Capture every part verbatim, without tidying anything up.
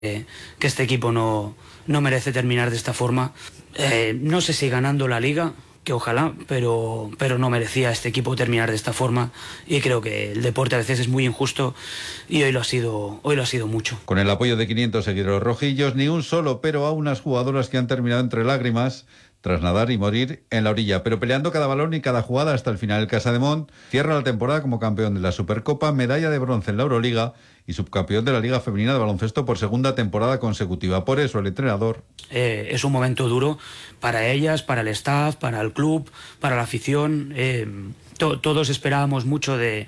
Eh, que este equipo no, no merece terminar de esta forma. Eh, no sé si ganando la Liga, que ojalá, pero, pero no merecía este equipo terminar de esta forma, y creo que el deporte a veces es muy injusto y hoy lo ha sido, hoy lo ha sido mucho. Con el apoyo de quinientos seguidores rojillos, ni un solo pero a unas jugadoras que han terminado entre lágrimas tras nadar y morir en la orilla, pero peleando cada balón y cada jugada hasta el final. El Casademont cierra la temporada como campeón de la Supercopa, medalla de bronce en la Euroliga y subcampeón de la Liga Femenina de Baloncesto por segunda temporada consecutiva. Por eso el entrenador... Eh, es un momento duro para ellas, para el staff, para el club, para la afición. Eh, to- todos esperábamos mucho de,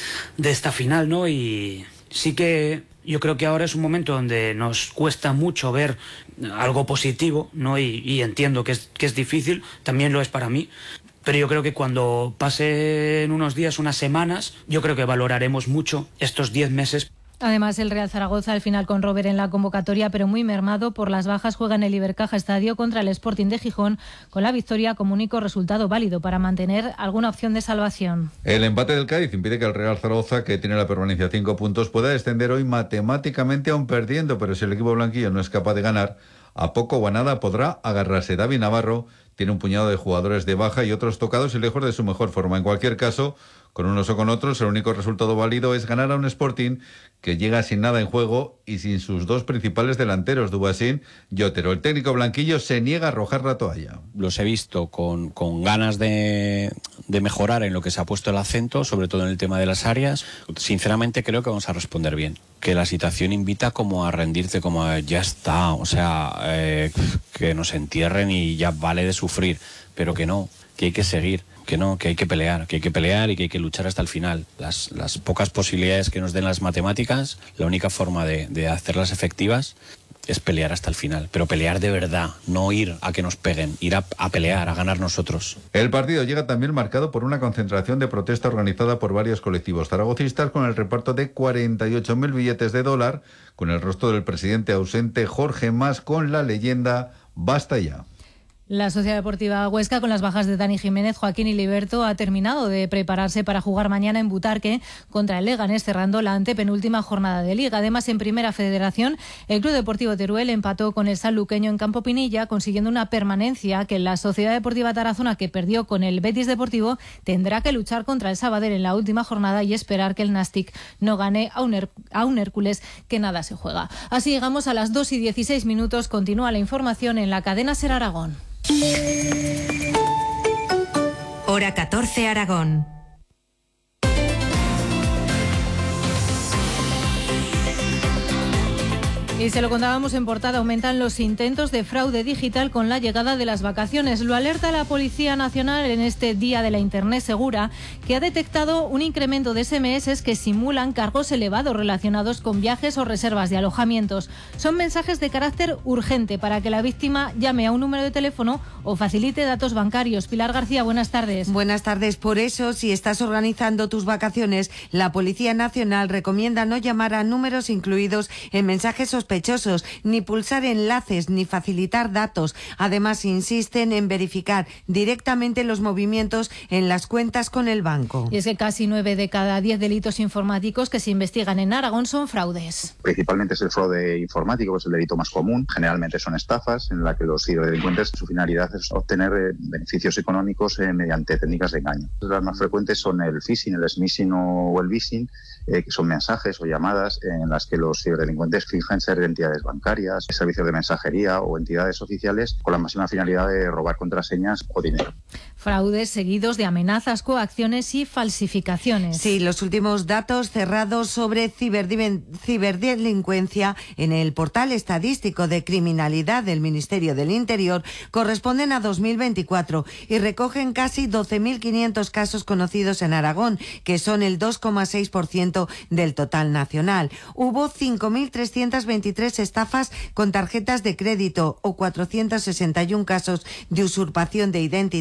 de esta final, ¿no? Y sí que yo creo que ahora es un momento donde nos cuesta mucho ver algo positivo, ¿no? Y, y entiendo que es, que es difícil, también lo es para mí. Pero yo creo que cuando pasen unos días, unas semanas, yo creo que valoraremos mucho estos diez meses. Además, el Real Zaragoza al final con Robert en la convocatoria, pero muy mermado por las bajas, juega en el Ibercaja Estadio contra el Sporting de Gijón, con la victoria como único resultado válido para mantener alguna opción de salvación. El empate del Cádiz impide que el Real Zaragoza, que tiene la permanencia a cinco puntos, pueda descender hoy matemáticamente aún perdiendo, pero si el equipo blanquillo no es capaz de ganar, a poco o a nada podrá agarrarse. David Navarro tiene un puñado de jugadores de baja y otros tocados y lejos de su mejor forma. En cualquier caso, con unos o con otros, el único resultado válido es ganar a un Sporting que llega sin nada en juego y sin sus dos principales delanteros, Dubasín y Otero. El técnico blanquillo se niega a arrojar la toalla. Los he visto con, con ganas de, de mejorar en lo que se ha puesto el acento, sobre todo en el tema de las áreas. Sinceramente creo que vamos a responder bien. Que la situación invita como a rendirte, como a ya está, o sea, eh, que nos entierren y ya vale de sufrir, pero que no, que hay que seguir. Que no, que hay que pelear, que hay que pelear y que hay que luchar hasta el final. Las, las pocas posibilidades que nos den las matemáticas, la única forma de, de hacerlas efectivas es pelear hasta el final, pero pelear de verdad, no ir a que nos peguen, ir a, a pelear, a ganar nosotros. El partido llega también marcado por una concentración de protesta organizada por varios colectivos zaragocistas con el reparto de cuarenta y ocho mil billetes de dólar, con el rostro del presidente ausente Jorge Mas, con la leyenda "Basta ya". La Sociedad Deportiva Huesca, con las bajas de Dani Jiménez, Joaquín y Liberto, ha terminado de prepararse para jugar mañana en Butarque contra el Leganés, cerrando la antepenúltima jornada de Liga. Además, en Primera Federación, el Club Deportivo Teruel empató con el sanluqueño en Campo Pinilla, consiguiendo una permanencia que la Sociedad Deportiva Tarazona, que perdió con el Betis Deportivo, tendrá que luchar contra el Sabadell en la última jornada y esperar que el Nastic no gane a un, Her- a un Hércules que nada se juega. Así llegamos a las dos y dieciséis minutos. Continúa la información en la cadena SER Aragón. Hora catorce, Aragón. Y se lo contábamos en portada, aumentan los intentos de fraude digital con la llegada de las vacaciones. Lo alerta la Policía Nacional en este Día de la Internet Segura, que ha detectado un incremento de ese eme eses que simulan cargos elevados relacionados con viajes o reservas de alojamientos. Son mensajes de carácter urgente para que la víctima llame a un número de teléfono o facilite datos bancarios. Pilar García, buenas tardes. Buenas tardes. Por eso, si estás organizando tus vacaciones, la Policía Nacional recomienda no llamar a números incluidos en mensajes sospechosos, ni pulsar enlaces, ni facilitar datos. Además, insisten en verificar directamente los movimientos en las cuentas con el banco. Y es que casi nueve de cada diez delitos informáticos que se investigan en Aragón son fraudes. Principalmente es el fraude informático, que es el delito más común. Generalmente son estafas en las que los ciberdelincuentes, su finalidad es obtener eh, beneficios económicos eh, mediante técnicas de engaño. Las más frecuentes son el phishing, el smishing o el vishing, eh, que son mensajes o llamadas en las que los ciberdelincuentes fijan ser entidades bancarias, servicios de mensajería o entidades oficiales con la máxima finalidad de robar contraseñas o dinero. Fraudes seguidos de amenazas, coacciones y falsificaciones. Sí, los últimos datos cerrados sobre ciberdelincuencia en el portal estadístico de criminalidad del Ministerio del Interior corresponden a dos mil veinticuatro y recogen casi doce mil quinientos casos conocidos en Aragón, que son el dos coma seis por ciento del total nacional. Hubo cinco mil trescientas veintitrés estafas con tarjetas de crédito o cuatrocientos sesenta y uno casos de usurpación de identidad o estafa.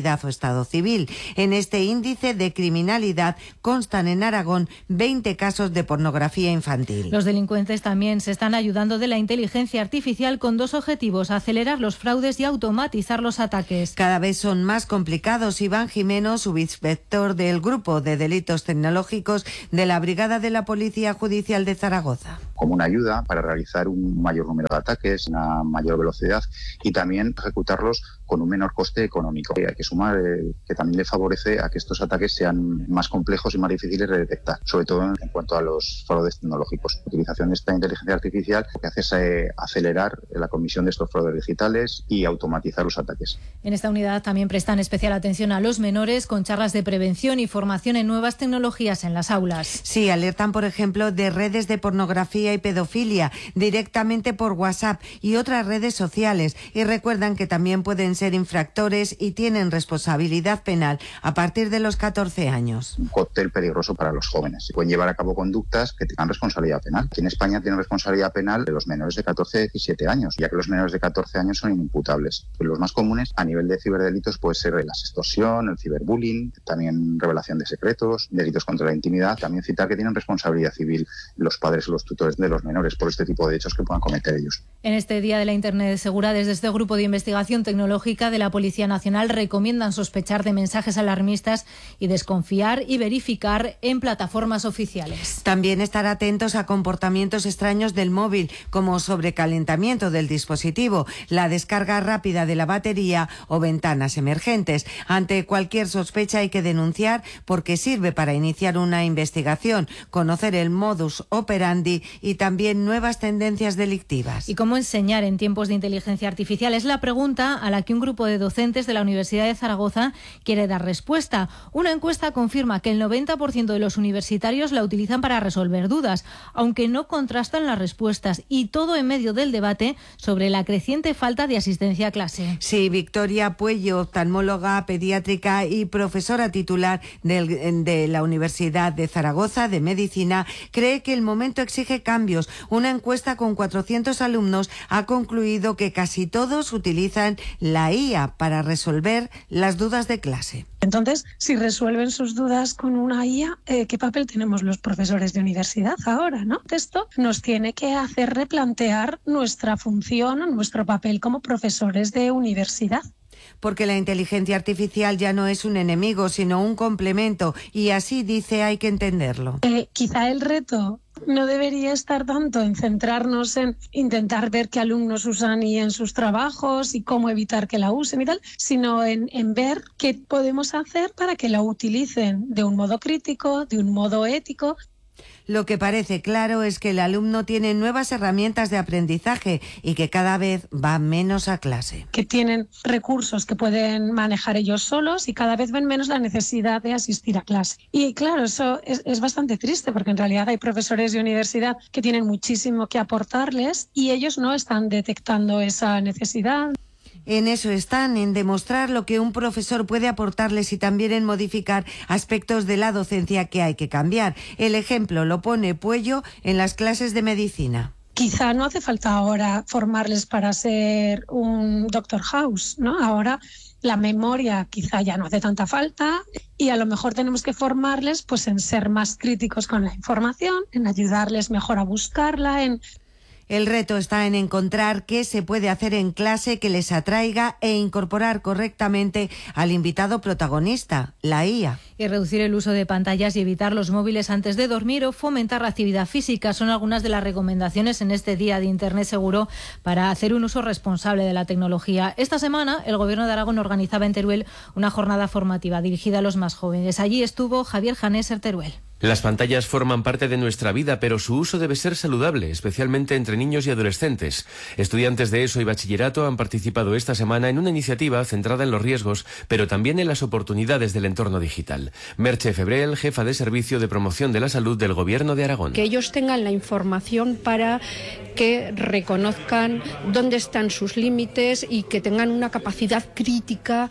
Estado civil. En este índice de criminalidad constan en Aragón veinte casos de pornografía infantil. Los delincuentes también se están ayudando de la inteligencia artificial con dos objetivos: acelerar los fraudes y automatizar los ataques. Cada vez son más complicados. Iván Jimeno, subinspector del Grupo de Delitos Tecnológicos de la Brigada de la Policía Judicial de Zaragoza. Como una ayuda para realizar un mayor número de ataques, una mayor velocidad y también ejecutarlos con un menor coste económico. Hay que sumar eh, que también le favorece a que estos ataques sean más complejos y más difíciles de detectar, sobre todo en, en cuanto a los fraudes tecnológicos. La utilización de esta inteligencia artificial lo que hace es eh, acelerar la comisión de estos fraudes digitales y automatizar los ataques. En esta unidad también prestan especial atención a los menores con charlas de prevención y formación en nuevas tecnologías en las aulas. Sí, alertan, por ejemplo, de redes de pornografía y pedofilia directamente por WhatsApp y otras redes sociales, y recuerdan que también pueden ser infractores y tienen responsabilidad penal a partir de los catorce años. Un cóctel peligroso para los jóvenes. Se pueden llevar a cabo conductas que tengan responsabilidad penal. Aquí en España tienen responsabilidad penal de los menores de catorce a diecisiete años, ya que los menores de catorce años son inimputables. Los más comunes a nivel de ciberdelitos puede ser la extorsión, el ciberbullying, también revelación de secretos, delitos contra la intimidad. También citar que tienen responsabilidad civil los padres o los tutores de los menores por este tipo de hechos que puedan cometer ellos. En este Día de la Internet Segura, desde este Grupo de Investigación Tecnológica de la Policía Nacional recomiendan sospechar de mensajes alarmistas y desconfiar y verificar en plataformas oficiales. También estar atentos a comportamientos extraños del móvil, como sobrecalentamiento del dispositivo, la descarga rápida de la batería o ventanas emergentes. Ante cualquier sospecha hay que denunciar, porque sirve para iniciar una investigación, conocer el modus operandi y también nuevas tendencias delictivas. ¿Y cómo enseñar en tiempos de inteligencia artificial? Es la pregunta a la que un grupo de docentes de la Universidad de Zaragoza quiere dar respuesta. Una encuesta confirma que el noventa por ciento de los universitarios la utilizan para resolver dudas, aunque no contrastan las respuestas, y todo en medio del debate sobre la creciente falta de asistencia a clase. Sí, Victoria Puello, oftalmóloga pediátrica y profesora titular del, de la Universidad de Zaragoza de Medicina, cree que el momento exige cambios. Una encuesta con cuatrocientos alumnos ha concluido que casi todos utilizan la I A para resolver las dudas de clase. Entonces, si resuelven sus dudas con una I A, eh, ¿qué papel tenemos los profesores de universidad ahora, no? Esto nos tiene que hacer replantear nuestra función, nuestro papel como profesores de universidad. Porque la inteligencia artificial ya no es un enemigo, sino un complemento, y así dice hay que entenderlo. Eh, quizá el reto no debería estar tanto en centrarnos en intentar ver qué alumnos usan I A en sus trabajos y cómo evitar que la usen y tal, sino en, en ver qué podemos hacer para que la utilicen de un modo crítico, de un modo ético. Lo que parece claro es que el alumno tiene nuevas herramientas de aprendizaje y que cada vez va menos a clase. Que tienen recursos que pueden manejar ellos solos y cada vez ven menos la necesidad de asistir a clase. Y claro, eso es, es bastante triste, porque en realidad hay profesores de universidad que tienen muchísimo que aportarles y ellos no están detectando esa necesidad. En eso están, en demostrar lo que un profesor puede aportarles y también en modificar aspectos de la docencia que hay que cambiar. El ejemplo lo pone Puello en las clases de medicina. Quizá no hace falta ahora formarles para ser un Doctor House, ¿no? Ahora la memoria quizá ya no hace tanta falta y a lo mejor tenemos que formarles pues en ser más críticos con la información, en ayudarles mejor a buscarla, en... El reto está en encontrar qué se puede hacer en clase que les atraiga e incorporar correctamente al invitado protagonista, la I A. Y reducir el uso de pantallas y evitar los móviles antes de dormir o fomentar la actividad física son algunas de las recomendaciones en este Día de Internet Seguro para hacer un uso responsable de la tecnología. Esta semana el Gobierno de Aragón organizaba en Teruel una jornada formativa dirigida a los más jóvenes. Allí estuvo Javier Janéser Teruel. Las pantallas forman parte de nuestra vida, pero su uso debe ser saludable, especialmente entre niños y adolescentes. Estudiantes de ESO y bachillerato han participado esta semana en una iniciativa centrada en los riesgos, pero también en las oportunidades del entorno digital. Merche Febrel, jefa de Servicio de Promoción de la Salud del Gobierno de Aragón. Que ellos tengan la información para que reconozcan dónde están sus límites y que tengan una capacidad crítica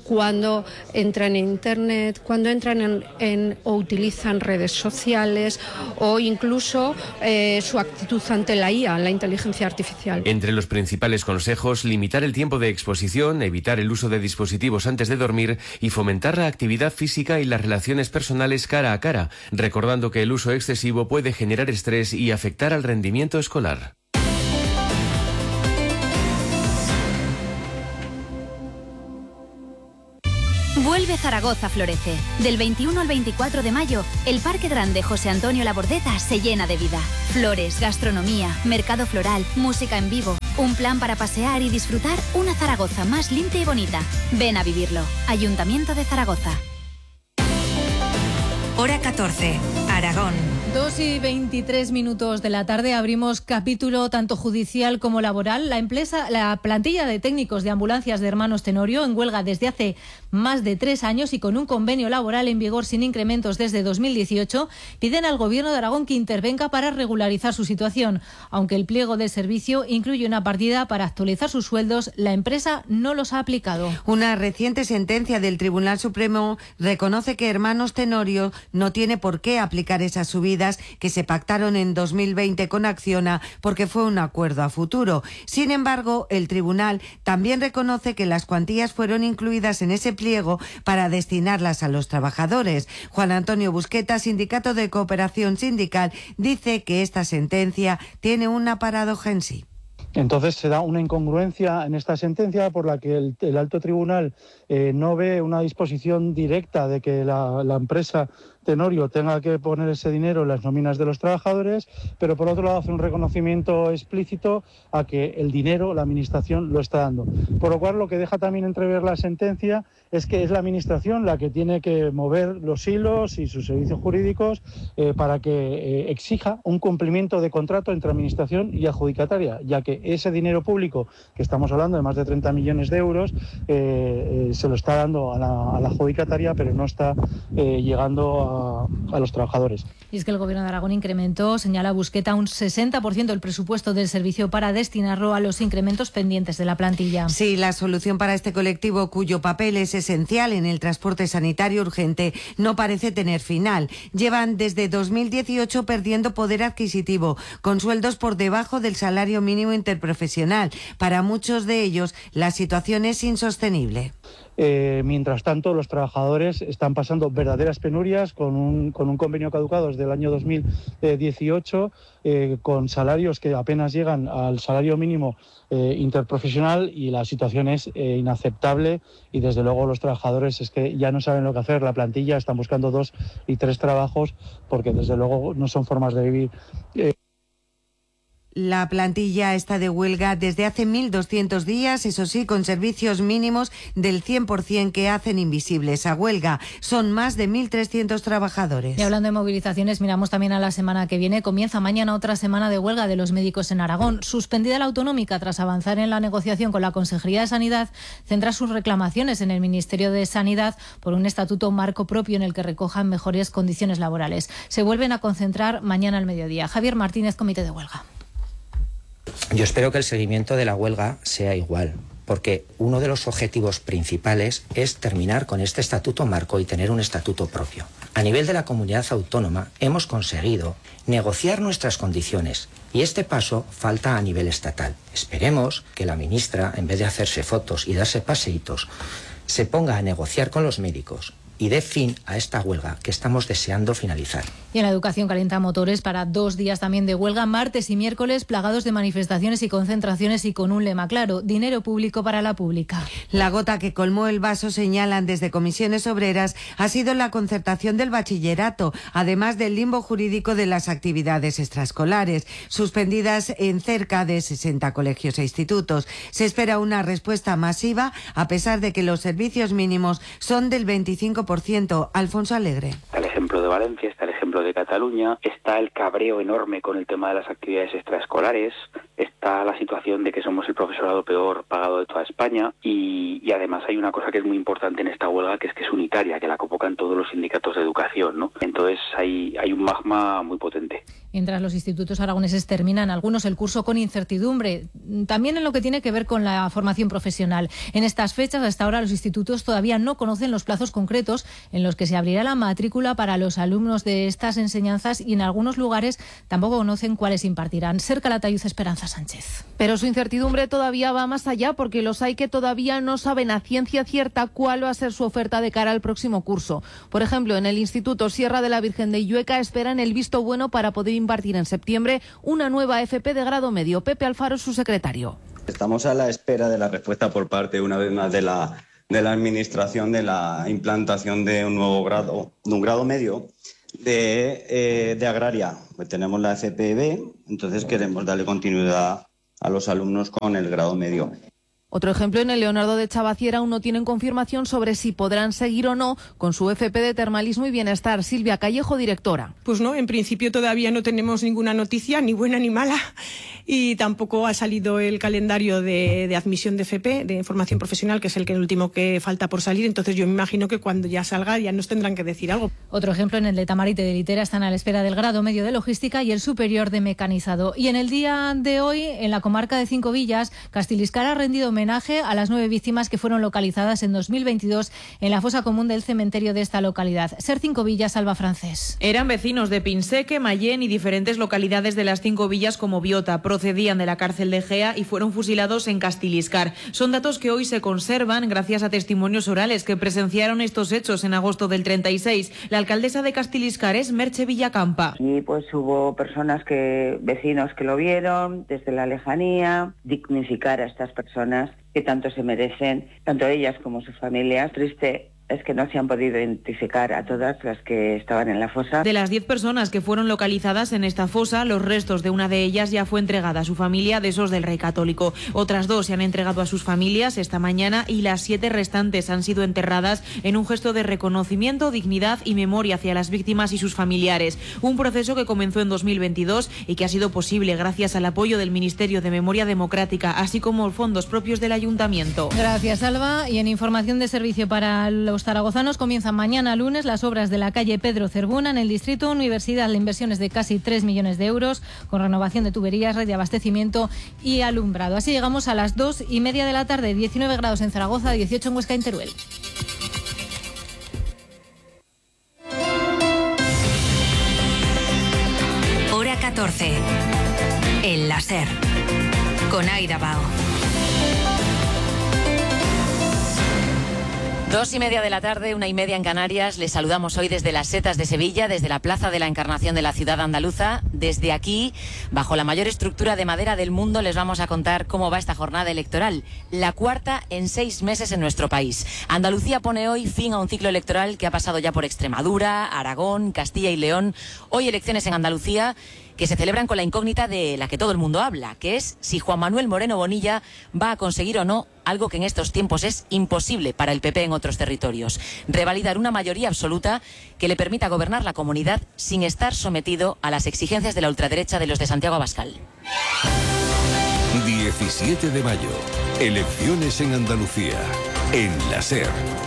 cuando entran en Internet, cuando entran en, en o utilizan redes sociales o incluso eh, su actitud ante la I A, la inteligencia artificial. Entre los principales consejos, limitar el tiempo de exposición, evitar el uso de dispositivos antes de dormir y fomentar la actividad física y las relaciones personales cara a cara, recordando que el uso excesivo puede generar estrés y afectar al rendimiento escolar. Vuelve Zaragoza Florece. Del veintiuno al veinticuatro de mayo, el Parque Grande José Antonio Labordeta se llena de vida. Flores, gastronomía, mercado floral, música en vivo. Un plan para pasear y disfrutar una Zaragoza más limpia y bonita. Ven a vivirlo. Ayuntamiento de Zaragoza. Hora catorce, Aragón. dos y veintitrés minutos de la tarde abrimos capítulo tanto judicial como laboral. La empresa, la plantilla de técnicos de ambulancias de Hermanos Tenorio en huelga desde hace más de tres años y con un convenio laboral en vigor sin incrementos desde dos mil dieciocho, piden al Gobierno de Aragón que intervenga para regularizar su situación. Aunque el pliego de servicio incluye una partida para actualizar sus sueldos, la empresa no los ha aplicado. Una reciente sentencia del Tribunal Supremo reconoce que Hermanos Tenorio no tiene por qué aplicar esas subidas que se pactaron en dos mil veinte con Acciona porque fue un acuerdo a futuro. Sin embargo, el tribunal también reconoce que las cuantías fueron incluidas en ese pliego para destinarlas a los trabajadores. Juan Antonio Busqueta, Sindicato de Cooperación Sindical, dice que esta sentencia tiene una paradoja en sí. Entonces se da una incongruencia en esta sentencia por la que el, el alto tribunal eh, no ve una disposición directa de que la, la empresa Tenorio tenga que poner ese dinero en las nóminas de los trabajadores, pero por otro lado hace un reconocimiento explícito a que el dinero, la administración, lo está dando. Por lo cual lo que deja también entrever la sentencia es que es la administración la que tiene que mover los hilos y sus servicios jurídicos eh, para que eh, exija un cumplimiento de contrato entre administración y adjudicataria, ya que ese dinero público, que estamos hablando de más de treinta millones de euros, eh, eh, se lo está dando a la, a la adjudicataria, pero no está eh, llegando a a los trabajadores. Y es que el Gobierno de Aragón incrementó, señala Busqueta, un sesenta por ciento del presupuesto del servicio para destinarlo a los incrementos pendientes de la plantilla. Sí, la solución para este colectivo, cuyo papel es esencial en el transporte sanitario urgente, no parece tener final. Llevan desde dos mil dieciocho perdiendo poder adquisitivo, con sueldos por debajo del salario mínimo interprofesional. Para muchos de ellos, la situación es insostenible. Eh, mientras tanto, los trabajadores están pasando verdaderas penurias con un, con un convenio caducado desde el año dos mil dieciocho, eh, con salarios que apenas llegan al salario mínimo eh, interprofesional, y la situación es eh, inaceptable, y desde luego los trabajadores es que ya no saben lo que hacer. La plantilla están buscando dos y tres trabajos porque desde luego no son formas de vivir. Eh, La plantilla está de huelga desde hace mil doscientos días, eso sí, con servicios mínimos del cien por ciento que hacen invisible esa huelga. Son más de mil trescientos trabajadores. Y hablando de movilizaciones, miramos también a la semana que viene. Comienza mañana otra semana de huelga de los médicos en Aragón. Suspendida la autonómica tras avanzar en la negociación con la Consejería de Sanidad, centra sus reclamaciones en el Ministerio de Sanidad por un estatuto marco propio en el que recojan mejores condiciones laborales. Se vuelven a concentrar mañana al mediodía. Javier Martínez, Comité de Huelga. Yo espero que el seguimiento de la huelga sea igual, porque uno de los objetivos principales es terminar con este estatuto marco y tener un estatuto propio. A nivel de la comunidad autónoma hemos conseguido negociar nuestras condiciones y este paso falta a nivel estatal. Esperemos que la ministra, en vez de hacerse fotos y darse paseitos, se ponga a negociar con los médicos y dé fin a esta huelga que estamos deseando finalizar. Y en la educación calienta motores para dos días también de huelga, martes y miércoles, plagados de manifestaciones y concentraciones y con un lema claro: dinero público para la pública. La gota que colmó el vaso, señalan desde Comisiones Obreras, ha sido la concertación del bachillerato, además del limbo jurídico de las actividades extraescolares, suspendidas en cerca de sesenta colegios e institutos. Se espera una respuesta masiva, a pesar de que los servicios mínimos son del veinticinco por ciento. Alfonso Alegre. Está el ejemplo de Valencia, está el ejemplo de Cataluña, está el cabreo enorme con el tema de las actividades extraescolares, está la situación de que somos el profesorado peor pagado de toda España y, y además hay una cosa que es muy importante en esta huelga, que es que es unitaria, que la convocan todos los sindicatos de educación, ¿no? Entonces hay, hay un magma muy potente. Mientras los institutos aragoneses terminan algunos el curso con incertidumbre, también en lo que tiene que ver con la formación profesional. En estas fechas, hasta ahora, los institutos todavía no conocen los plazos concretos en los que se abrirá la matrícula para los alumnos de estas enseñanzas y en algunos lugares tampoco conocen cuáles impartirán. Ser Calatayud, Esperanza Sánchez. Pero su incertidumbre todavía va más allá, porque los hay que todavía no saben a ciencia cierta cuál va a ser su oferta de cara al próximo curso. Por ejemplo, en el Instituto Sierra de la Virgen de Illueca esperan el visto bueno para poder impartir en septiembre una nueva F P de grado medio. Pepe Alfaro es su secretario. Estamos a la espera de la respuesta por parte, una vez más, de la, de la Administración de la implantación de un nuevo grado, de un grado medio de, eh, de agraria. Pues tenemos la F P B, entonces queremos darle continuidad a los alumnos con el grado medio. Otro ejemplo, en el Leonardo de Chavaciera aún no tienen confirmación sobre si podrán seguir o no con su F P de termalismo y bienestar. Silvia Callejo, directora. Pues no, en principio todavía no tenemos ninguna noticia, ni buena ni mala, y tampoco ha salido el calendario de, de admisión de F P, de formación profesional, que es el, que, el último que falta por salir. Entonces yo me imagino que cuando ya salga ya nos tendrán que decir algo. Otro ejemplo, en el de Tamarite de Litera están a la espera del grado medio de logística y el superior de mecanizado. Y en el día de hoy, en la comarca de Cinco Villas, Castiliscar ha rendido homenaje a las nueve víctimas que fueron localizadas en dos mil veintidós en la fosa común del cementerio de esta localidad. Ser Cinco Villas, Alba Francés. Eran vecinos de Pinseque, Mayén y diferentes localidades de las Cinco Villas como Biota. Procedían de la cárcel de Gea y fueron fusilados en Castiliscar. Son datos que hoy se conservan gracias a testimonios orales que presenciaron estos hechos en agosto del treinta y seis. La alcaldesa de Castiliscar es Merche Villacampa. Y pues hubo personas que, vecinos que lo vieron desde la lejanía, dignificar a estas personas que tanto se merecen, tanto ellas como sus familias. Triste es que no se han podido identificar a todas las que estaban en la fosa. De las diez personas que fueron localizadas en esta fosa, los restos de una de ellas ya fue entregada a su familia de esos del Rey Católico. Otras dos se han entregado a sus familias esta mañana y las siete restantes han sido enterradas en un gesto de reconocimiento, dignidad y memoria hacia las víctimas y sus familiares. Un proceso que comenzó en dos mil veintidós y que ha sido posible gracias al apoyo del Ministerio de Memoria Democrática, así como fondos propios del Ayuntamiento. Gracias, Alba. Y en información de servicio para los zaragozanos, comienzan mañana lunes las obras de la calle Pedro Cervuna en el distrito Universidad. La inversión es de casi tres millones de euros, con renovación de tuberías, red de abastecimiento y alumbrado. Así llegamos a las dos y media de la tarde, diecinueve grados en Zaragoza, dieciocho en Huesca y Teruel. Hora catorce. El láser. Con Aida Bao. Dos y media de la tarde, una y media en Canarias. Les saludamos hoy desde las Setas de Sevilla, desde la Plaza de la Encarnación de la ciudad andaluza. Desde aquí, bajo la mayor estructura de madera del mundo, les vamos a contar cómo va esta jornada electoral, la cuarta en seis meses en nuestro país. Andalucía pone hoy fin a un ciclo electoral que ha pasado ya por Extremadura, Aragón, Castilla y León. Hoy elecciones en Andalucía que se celebran con la incógnita de la que todo el mundo habla, que es si Juan Manuel Moreno Bonilla va a conseguir o no algo que en estos tiempos es imposible para el P P en otros territorios: revalidar una mayoría absoluta que le permita gobernar la comunidad sin estar sometido a las exigencias de la ultraderecha de los de Santiago Abascal. diecisiete de mayo, elecciones en Andalucía, en la SER.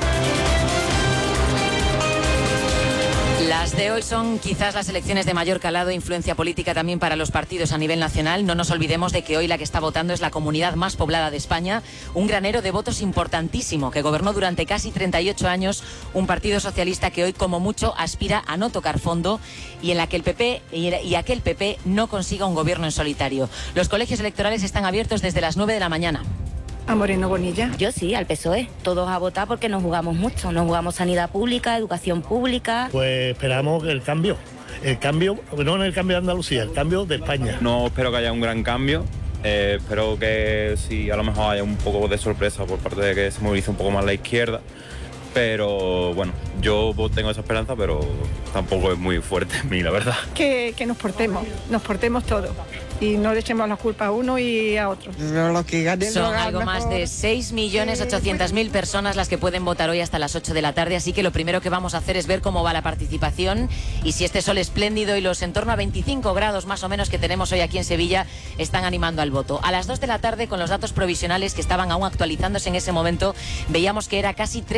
Las de hoy son quizás las elecciones de mayor calado e influencia política también para los partidos a nivel nacional. No nos olvidemos de que hoy la que está votando es la comunidad más poblada de España, un granero de votos importantísimo que gobernó durante casi treinta y ocho años un partido socialista que hoy como mucho aspira a no tocar fondo y en la que el P P y aquel P P no consiga un gobierno en solitario. Los colegios electorales están abiertos desde las nueve de la mañana. ¿A Moreno Bonilla? Yo sí, al P S O E. Todos a votar porque nos jugamos mucho. Nos jugamos sanidad pública, educación pública. Pues esperamos el cambio. El cambio, no en el cambio de Andalucía, el cambio de España. No espero que haya un gran cambio. Eh, espero que sí, a lo mejor haya un poco de sorpresa por parte de que se movilice un poco más la izquierda. Pero bueno, yo tengo esa esperanza, pero tampoco es muy fuerte en mí, la verdad. Que, que nos portemos, nos portemos todos. Y no le echemos la culpa a uno y a otro. Lo que ganen, Son algo mejor. Más de seis millones ochocientas mil personas las que pueden votar hoy hasta las ocho de la tarde, así que lo primero que vamos a hacer es ver cómo va la participación y si este sol espléndido y los en torno a veinticinco grados más o menos que tenemos hoy aquí en Sevilla están animando al voto. A las dos de la tarde, con los datos provisionales que estaban aún actualizándose en ese momento, veíamos que era casi tres puntos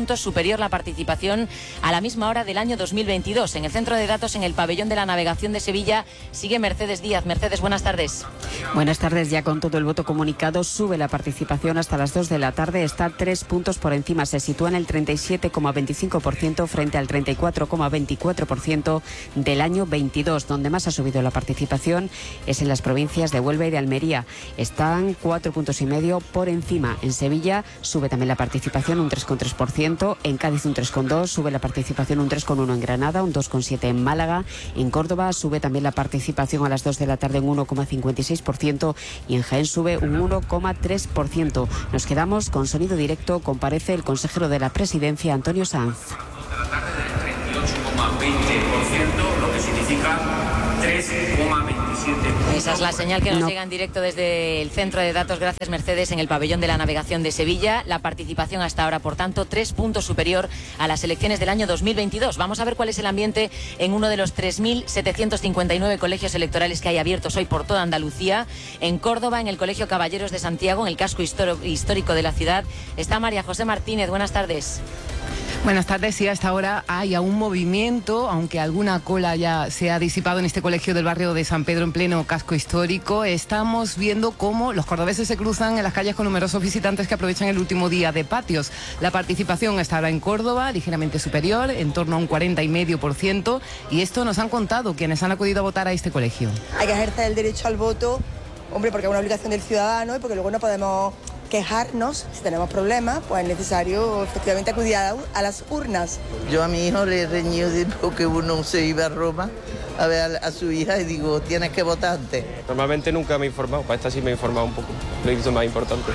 puntos superior la participación a la misma hora del año dos mil veintidós. En el centro de datos, en el pabellón de la navegación de Sevilla, sigue Mercedes Díaz. Mercedes, buenas tardes. Buenas tardes. Ya con todo el voto comunicado, sube la participación hasta las dos de la tarde. Está tres puntos por encima. Se sitúa en el treinta y siete coma veinticinco por ciento frente al treinta y cuatro coma veinticuatro por ciento del año veintidós. Donde más ha subido la participación es en las provincias de Huelva y de Almería. Están cuatro puntos y medio por encima. En Sevilla sube también la participación un tres coma tres por ciento. En Cádiz un tres coma dos por ciento. Sube la participación un tres coma uno por ciento en Granada, un dos coma siete por ciento en Málaga. En Córdoba sube también la participación a las dos de la tarde un uno coma cincuenta y seis por ciento. Y en Jaén sube un uno coma tres por ciento. Nos quedamos con sonido directo. Comparece el consejero de la Presidencia, Antonio Sanz. De la tarde del treinta y ocho coma veinte por ciento, lo que significa tres coma veintisiete por ciento. Esa es la señal que nos No. llega en directo desde el centro de datos, gracias Mercedes, en el pabellón de la navegación de Sevilla. La participación hasta ahora, por tanto, tres puntos superior a las elecciones del año dos mil veintidós. Vamos a ver cuál es el ambiente en uno de los tres mil setecientos cincuenta y nueve colegios electorales que hay abiertos hoy por toda Andalucía. En Córdoba, en el Colegio Caballeros de Santiago, en el casco historo- histórico de la ciudad, está María José Martínez. Buenas tardes. Buenas tardes. Sí, hasta ahora hay aún movimiento, aunque alguna cola ya se ha disipado en este colegio del barrio de San Pedro en pleno casco histórico. Estamos viendo cómo los cordobeses se cruzan en las calles con numerosos visitantes que aprovechan el último día de patios. La participación está ahora en Córdoba, ligeramente superior, en torno a un cuarenta y medio por ciento, y esto nos han contado quienes han acudido a votar a este colegio. Hay que ejercer el derecho al voto, hombre, porque es una obligación del ciudadano y porque luego no podemos quejarnos. Si tenemos problemas, pues es necesario efectivamente acudir a, a las urnas. Yo a mi hijo le reñí porque uno se iba a Roma a ver a, a su hija y digo, tienes que votar antes. Normalmente nunca me he informado, para esta sí me he informado un poco, lo hizo más importante.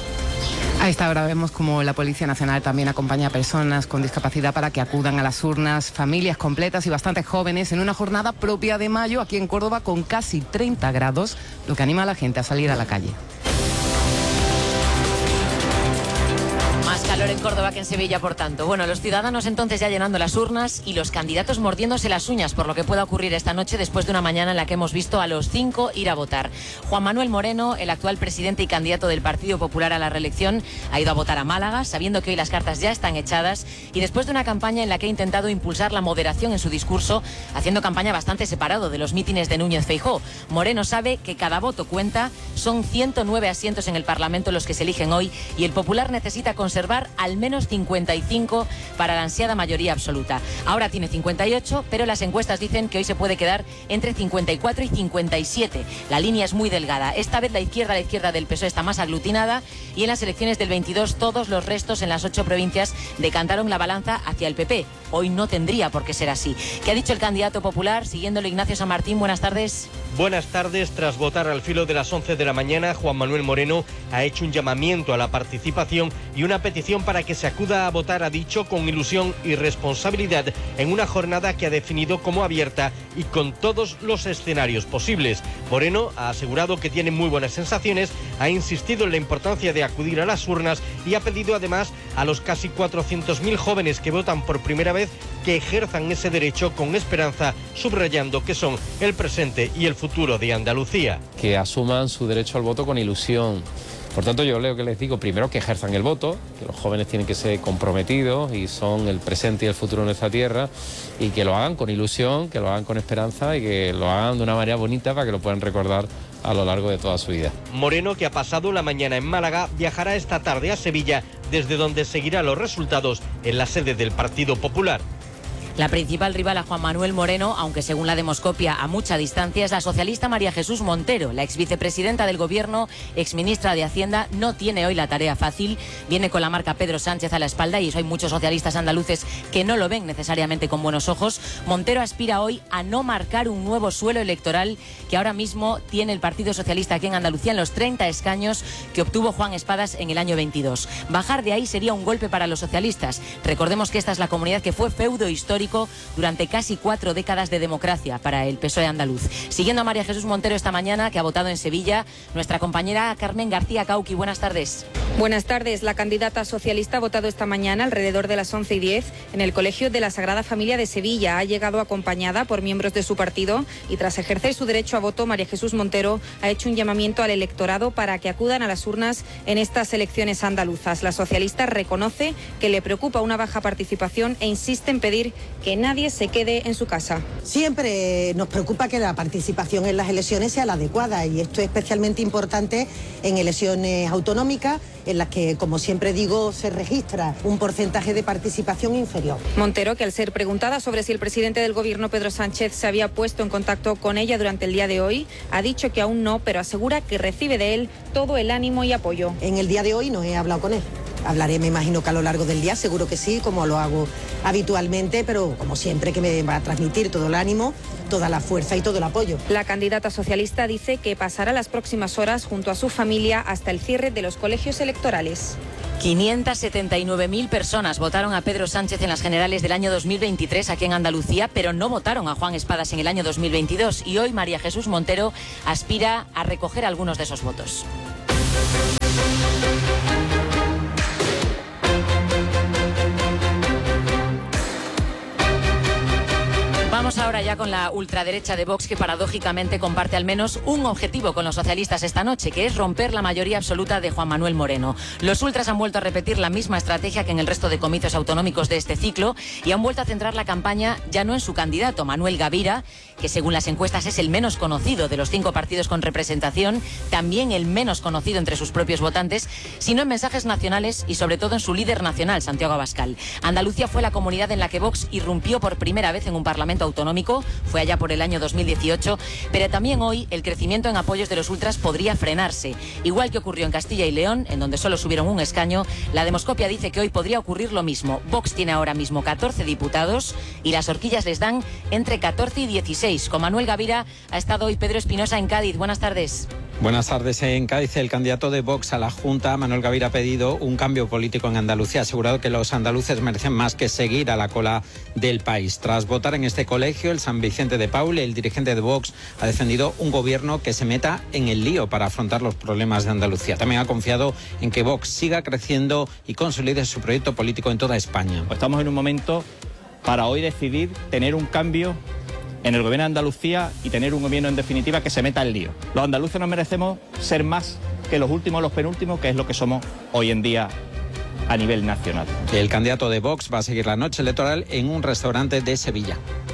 A esta hora vemos como la Policía Nacional también acompaña a personas con discapacidad para que acudan a las urnas, familias completas y bastantes jóvenes en una jornada propia de mayo aquí en Córdoba con casi treinta grados, lo que anima a la gente a salir a la calle. Más calor en Córdoba que en Sevilla, por tanto. Bueno, los ciudadanos entonces ya llenando las urnas y los candidatos mordiéndose las uñas por lo que pueda ocurrir esta noche después de una mañana en la que hemos visto a los cinco ir a votar. Juan Manuel Moreno, el actual presidente y candidato del Partido Popular a la reelección, ha ido a votar a Málaga, sabiendo que hoy las cartas ya están echadas y después de una campaña en la que ha intentado impulsar la moderación en su discurso, haciendo campaña bastante separado de los mítines de Núñez Feijóo. Moreno sabe que cada voto cuenta, son ciento nueve asientos en el Parlamento los que se eligen hoy y el Popular necesita conservar al menos cincuenta y cinco para la ansiada mayoría absoluta. Ahora tiene cincuenta y ocho, pero las encuestas dicen que hoy se puede quedar entre cincuenta y cuatro y cincuenta y siete. La línea es muy delgada. Esta vez la izquierda, la izquierda del P S O E está más aglutinada y en las elecciones del veintidós todos los restos en las ocho provincias decantaron la balanza hacia el P P. Hoy no tendría por qué ser así. ¿Qué ha dicho el candidato popular? Siguiéndolo, Ignacio San Martín, buenas tardes. Buenas tardes. Tras votar al filo de las once de la mañana, Juan Manuel Moreno ha hecho un llamamiento a la participación y una petición para que se acuda a votar, ha dicho, con ilusión y responsabilidad en una jornada que ha definido como abierta y con todos los escenarios posibles. Moreno ha asegurado que tiene muy buenas sensaciones, ha insistido en la importancia de acudir a las urnas y ha pedido además a los casi cuatrocientos mil jóvenes que votan por primera vez que ejerzan ese derecho con esperanza, subrayando que son el presente y el futuro de Andalucía. Que asuman su derecho al voto con ilusión. Por tanto, yo leo que les digo primero que ejerzan el voto, que los jóvenes tienen que ser comprometidos y son el presente y el futuro de nuestra tierra, y que lo hagan con ilusión, que lo hagan con esperanza y que lo hagan de una manera bonita para que lo puedan recordar a lo largo de toda su vida. Moreno, que ha pasado la mañana en Málaga, viajará esta tarde a Sevilla, desde donde seguirá los resultados en la sede del Partido Popular. La principal rival a Juan Manuel Moreno, aunque según la Demoscopia a mucha distancia, es la socialista María Jesús Montero. La exvicepresidenta del Gobierno, exministra de Hacienda, no tiene hoy la tarea fácil. Viene con la marca Pedro Sánchez a la espalda y eso hay muchos socialistas andaluces que no lo ven necesariamente con buenos ojos. Montero aspira hoy a no marcar un nuevo suelo electoral que ahora mismo tiene el Partido Socialista aquí en Andalucía en los treinta escaños que obtuvo Juan Espadas en el año veintidós. Bajar de ahí sería un golpe para los socialistas. Recordemos que esta es la comunidad que fue feudo histórico durante casi cuatro décadas de democracia para el P S O E andaluz. Siguiendo a María Jesús Montero esta mañana, que ha votado en Sevilla, nuestra compañera Carmen García Cauqui. Buenas tardes. Buenas tardes. La candidata socialista ha votado esta mañana alrededor de las once y diez en el Colegio de la Sagrada Familia de Sevilla. Ha llegado acompañada por miembros de su partido y tras ejercer su derecho a voto, María Jesús Montero ha hecho un llamamiento al electorado para que acudan a las urnas en estas elecciones andaluzas. La socialista reconoce que le preocupa una baja participación e insiste en pedir que nadie se quede en su casa. Siempre nos preocupa que la participación en las elecciones sea la adecuada y esto es especialmente importante en elecciones autonómicas, en las que, como siempre digo, se registra un porcentaje de participación inferior. Montero, que al ser preguntada sobre si el presidente del Gobierno, Pedro Sánchez, se había puesto en contacto con ella durante el día de hoy, ha dicho que aún no, pero asegura que recibe de él todo el ánimo y apoyo. En el día de hoy no he hablado con él. Hablaré, me imagino que a lo largo del día, seguro que sí, como lo hago habitualmente, pero como siempre que me va a transmitir todo el ánimo, toda la fuerza y todo el apoyo. La candidata socialista dice que pasará las próximas horas junto a su familia hasta el cierre de los colegios electorales. quinientas setenta y nueve mil personas votaron a Pedro Sánchez en las generales del año dos mil veintitrés aquí en Andalucía, pero no votaron a Juan Espadas en el año dos mil veintidós y hoy María Jesús Montero aspira a recoger algunos de esos votos. Vamos ahora ya con la ultraderecha de Vox, que paradójicamente comparte al menos un objetivo con los socialistas esta noche, que es romper la mayoría absoluta de Juan Manuel Moreno. Los ultras han vuelto a repetir la misma estrategia que en el resto de comicios autonómicos de este ciclo y han vuelto a centrar la campaña ya no en su candidato, Manuel Gavira, que según las encuestas es el menos conocido de los cinco partidos con representación, también el menos conocido entre sus propios votantes, sino en mensajes nacionales y sobre todo en su líder nacional, Santiago Abascal. Andalucía fue la comunidad en la que Vox irrumpió por primera vez en un parlamento autonómico, fue allá por el año dos mil dieciocho, pero también hoy el crecimiento en apoyos de los ultras podría frenarse. Igual que ocurrió en Castilla y León, en donde solo subieron un escaño, la Demoscopia dice que hoy podría ocurrir lo mismo. Vox tiene ahora mismo catorce diputados y las horquillas les dan entre catorce y dieciséis. Con Manuel Gavira ha estado hoy Pedro Espinosa en Cádiz. Buenas tardes. Buenas tardes. En Cádiz, el candidato de Vox a la Junta, Manuel Gavira, ha pedido un cambio político en Andalucía. Ha asegurado que los andaluces merecen más que seguir a la cola del país. Tras votar en este colegio, el San Vicente de Paul, el dirigente de Vox ha defendido un gobierno que se meta en el lío para afrontar los problemas de Andalucía. También ha confiado en que Vox siga creciendo y consolide su proyecto político en toda España. Estamos en un momento para hoy decidir tener un cambio en el gobierno de Andalucía y tener un gobierno en definitiva que se meta en lío. Los andaluces nos merecemos ser más que los últimos, los penúltimos, que es lo que somos hoy en día a nivel nacional. El candidato de Vox va a seguir la noche electoral en un restaurante de Sevilla.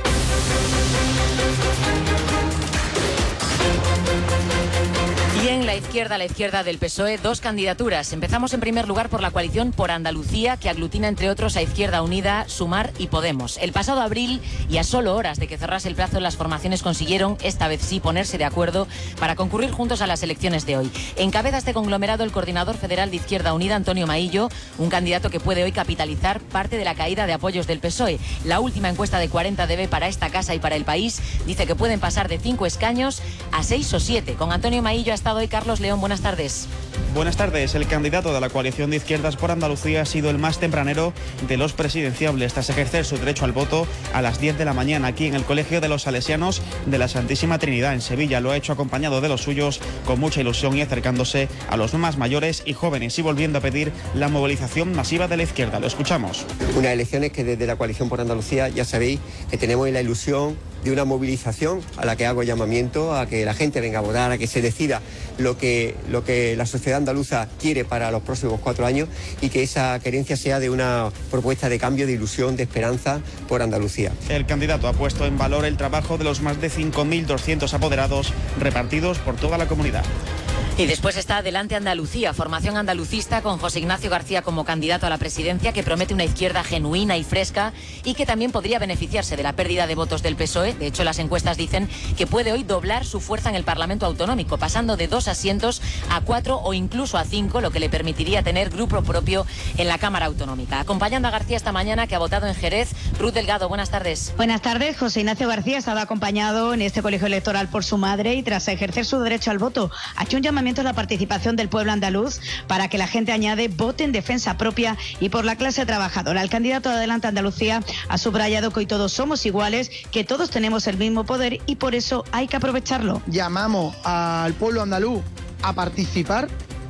Y en la izquierda, la izquierda del P S O E, dos candidaturas. Empezamos en primer lugar por la coalición por Andalucía, que aglutina entre otros a Izquierda Unida, Sumar y Podemos. El pasado abril, y a solo horas de que cerrase el plazo, las formaciones consiguieron, esta vez sí, ponerse de acuerdo para concurrir juntos a las elecciones de hoy. Encabeza este conglomerado el coordinador federal de Izquierda Unida, Antonio Maillo, un candidato que puede hoy capitalizar parte de la caída de apoyos del P S O E. La última encuesta de cuarenta D B para esta casa y para el país dice que pueden pasar de cinco escaños a seis o siete. Con Antonio Maillo ha estado hoy Carlos León. Buenas tardes. Buenas tardes. El candidato de la coalición de izquierdas por Andalucía ha sido el más tempranero de los presidenciables tras ejercer su derecho al voto a las diez de la mañana aquí en el Colegio de los Salesianos de la Santísima Trinidad en Sevilla. Lo ha hecho acompañado de los suyos con mucha ilusión y acercándose a los más mayores y jóvenes y volviendo a pedir la movilización masiva de la izquierda. Lo escuchamos. Unas elecciones que desde la coalición por Andalucía ya sabéis que tenemos la ilusión de una movilización a la que hago llamamiento a que la gente venga a votar, a que se decida lo que, lo que la sociedad andaluza quiere para los próximos cuatro años y que esa querencia sea de una propuesta de cambio, de ilusión, de esperanza por Andalucía. El candidato ha puesto en valor el trabajo de los más de cinco mil doscientos apoderados repartidos por toda la comunidad. Y después está Adelante Andalucía, formación andalucista con José Ignacio García como candidato a la presidencia, que promete una izquierda genuina y fresca y que también podría beneficiarse de la pérdida de votos del P S O E. De hecho, las encuestas dicen que puede hoy doblar su fuerza en el Parlamento Autonómico, pasando de dos asientos a cuatro o incluso a cinco, lo que le permitiría tener grupo propio en la Cámara Autonómica. Acompañando a García esta mañana, que ha votado en Jerez, Ruth Delgado. Buenas tardes. Buenas tardes. José Ignacio García ha estado acompañado en este colegio electoral por su madre y tras ejercer su derecho al voto ha hecho un llamamiento a la participación del pueblo andaluz para que la gente, añade, vote en defensa propia y por la clase trabajadora. El candidato de Adelante Andalucía ha subrayado que hoy todos somos iguales, que todos tenemos el mismo poder y por eso hay que aprovecharlo. Llamamos al pueblo andaluz a participar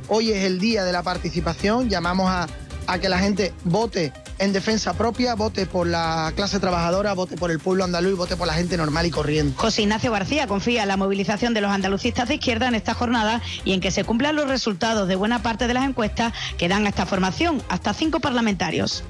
Hoy es el día de la participación, llamamos a, a que la gente vote en defensa propia, vote por la clase trabajadora, vote por el pueblo andaluz, vote por la gente normal y corriente. José Ignacio García confía en la movilización de los andalucistas de izquierda en esta jornada y en que se cumplan los resultados de buena parte de las encuestas que dan a esta formación, hasta cinco parlamentarios.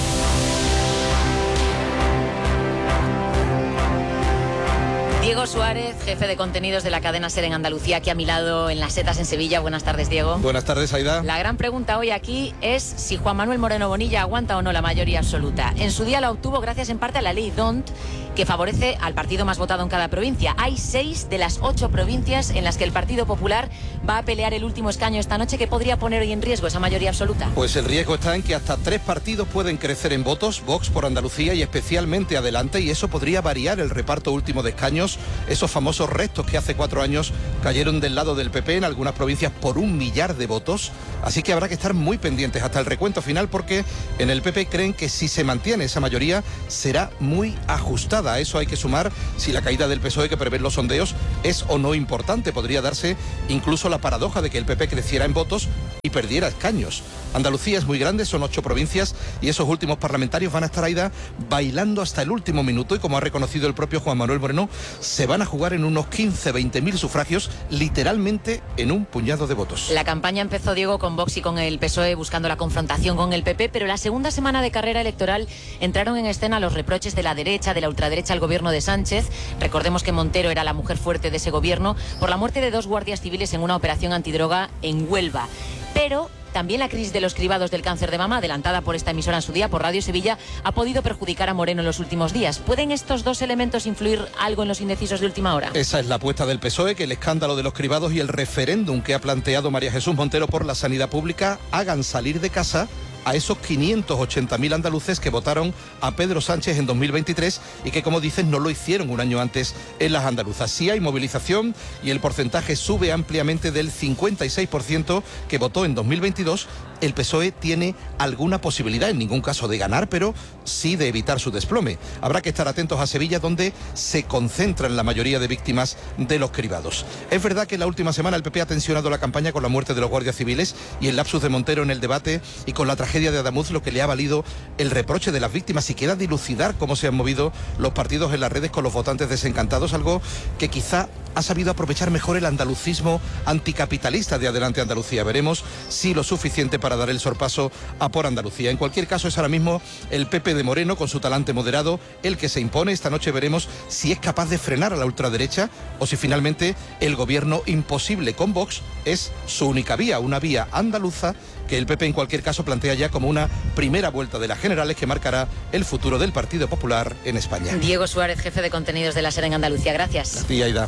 Diego Suárez, jefe de contenidos de la cadena SER en Andalucía, aquí a mi lado en las setas en Sevilla. Buenas tardes, Diego. Buenas tardes, Aida. La gran pregunta hoy aquí es si Juan Manuel Moreno Bonilla aguanta o no la mayoría absoluta. En su día la obtuvo gracias en parte a la ley D O N T, que favorece al partido más votado en cada provincia. Hay seis de las ocho provincias en las que el Partido Popular va a pelear el último escaño esta noche, que podría poner hoy en riesgo esa mayoría absoluta. Pues el riesgo está en que hasta tres partidos pueden crecer en votos, Vox por Andalucía y especialmente Adelante, y eso podría variar el reparto último de escaños, esos famosos restos que hace cuatro años cayeron del lado del P P en algunas provincias por un millar de votos. Así que habrá que estar muy pendientes hasta el recuento final, porque en el P P creen que si se mantiene esa mayoría será muy ajustada. A eso hay que sumar si la caída del P S O E que prevén los sondeos es o no importante. Podría darse incluso la paradoja de que el P P creciera en votos y perdiera escaños. Andalucía es muy grande, son ocho provincias y esos últimos parlamentarios van a estar, Aida, bailando hasta el último minuto, y como ha reconocido el propio Juan Manuel Moreno, se van a jugar en unos quince, veinte mil sufragios, literalmente en un puñado de votos. La campaña empezó, Diego, con Vox y con el P S O E buscando la confrontación con el P P, pero la segunda semana de carrera electoral entraron en escena los reproches de la derecha, de la ultraderecha al gobierno de Sánchez. Recordemos que Montero era la mujer fuerte de ese gobierno por la muerte de dos guardias civiles en una operación antidroga en Huelva. Pero también la crisis de los cribados del cáncer de mama, adelantada por esta emisora en su día, por Radio Sevilla, ha podido perjudicar a Moreno en los últimos días. ¿Pueden estos dos elementos influir algo en los indecisos de última hora? Esa es la apuesta del P S O E, que el escándalo de los cribados y el referéndum que ha planteado María Jesús Montero por la sanidad pública hagan salir de casa a esos quinientos ochenta mil andaluces que votaron a Pedro Sánchez en dos mil veintitrés y que, como dices, no lo hicieron un año antes en las andaluzas. Sí hay movilización y el porcentaje sube ampliamente del cincuenta y seis por ciento que votó en dos mil veintidós. El P S O E tiene alguna posibilidad, en ningún caso de ganar, pero sí de evitar su desplome. Habrá que estar atentos a Sevilla, donde se concentran la mayoría de víctimas de los cribados. Es verdad que en la última semana el P P ha tensionado la campaña con la muerte de los guardias civiles y el lapsus de Montero en el debate, y con la tragedia de Adamuz, lo que le ha valido el reproche de las víctimas, y queda dilucidar cómo se han movido los partidos en las redes con los votantes desencantados, algo que quizá ha sabido aprovechar mejor el andalucismo anticapitalista de Adelante Andalucía. Veremos si lo suficiente para dar el sorpaso a Por Andalucía. En cualquier caso, es ahora mismo el P P de Moreno, con su talante moderado, el que se impone. Esta noche veremos si es capaz de frenar a la ultraderecha o si finalmente el gobierno imposible con Vox es su única vía, una vía andaluza que el P P en cualquier caso plantea ya como una primera vuelta de las generales que marcará el futuro del Partido Popular en España. Diego Suárez, jefe de contenidos de la SER en Andalucía. Gracias. A ti, Aida.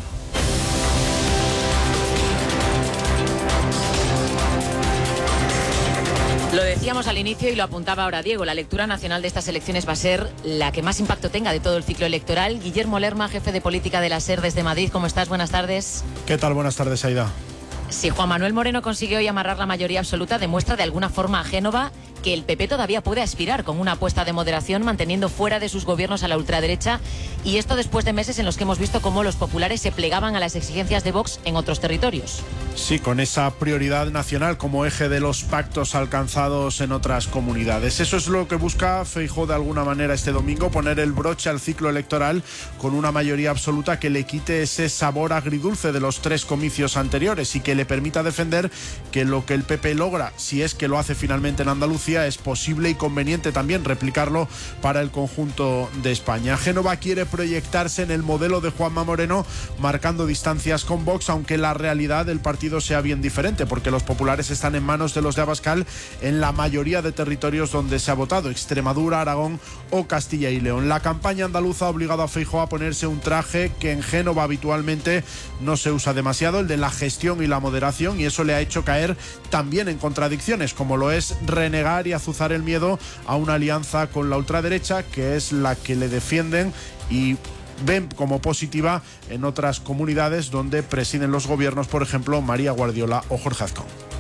Lo decíamos al inicio y lo apuntaba ahora Diego, la lectura nacional de estas elecciones va a ser la que más impacto tenga de todo el ciclo electoral. Guillermo Lerma, jefe de política de la SER desde Madrid, ¿cómo estás? Buenas tardes. ¿Qué tal? Buenas tardes, Aida. Si Juan Manuel Moreno consigue hoy amarrar la mayoría absoluta, demuestra de alguna forma a Génova que el P P todavía puede aspirar con una apuesta de moderación, manteniendo fuera de sus gobiernos a la ultraderecha, y esto después de meses en los que hemos visto cómo los populares se plegaban a las exigencias de Vox en otros territorios. Sí, con esa prioridad nacional como eje de los pactos alcanzados en otras comunidades. Eso es lo que busca Feijóo de alguna manera este domingo, poner el broche al ciclo electoral con una mayoría absoluta que le quite ese sabor agridulce de los tres comicios anteriores y que le permita defender que lo que el P P logra, si es que lo hace finalmente en Andalucía, es posible y conveniente también replicarlo para el conjunto de España. Génova quiere proyectarse en el modelo de Juanma Moreno, marcando distancias con Vox, aunque la realidad del partido sea bien diferente, porque los populares están en manos de los de Abascal en la mayoría de territorios donde se ha votado, Extremadura, Aragón o Castilla y León. La campaña andaluza ha obligado a Feijóo a ponerse un traje que en Génova habitualmente no se usa demasiado, el de la gestión y la moderación, y eso le ha hecho caer también en contradicciones, como lo es renegar y azuzar el miedo a una alianza con la ultraderecha, que es la que le defienden y ven como positiva en otras comunidades donde presiden los gobiernos, por ejemplo, María Guardiola o Jorge Azcón.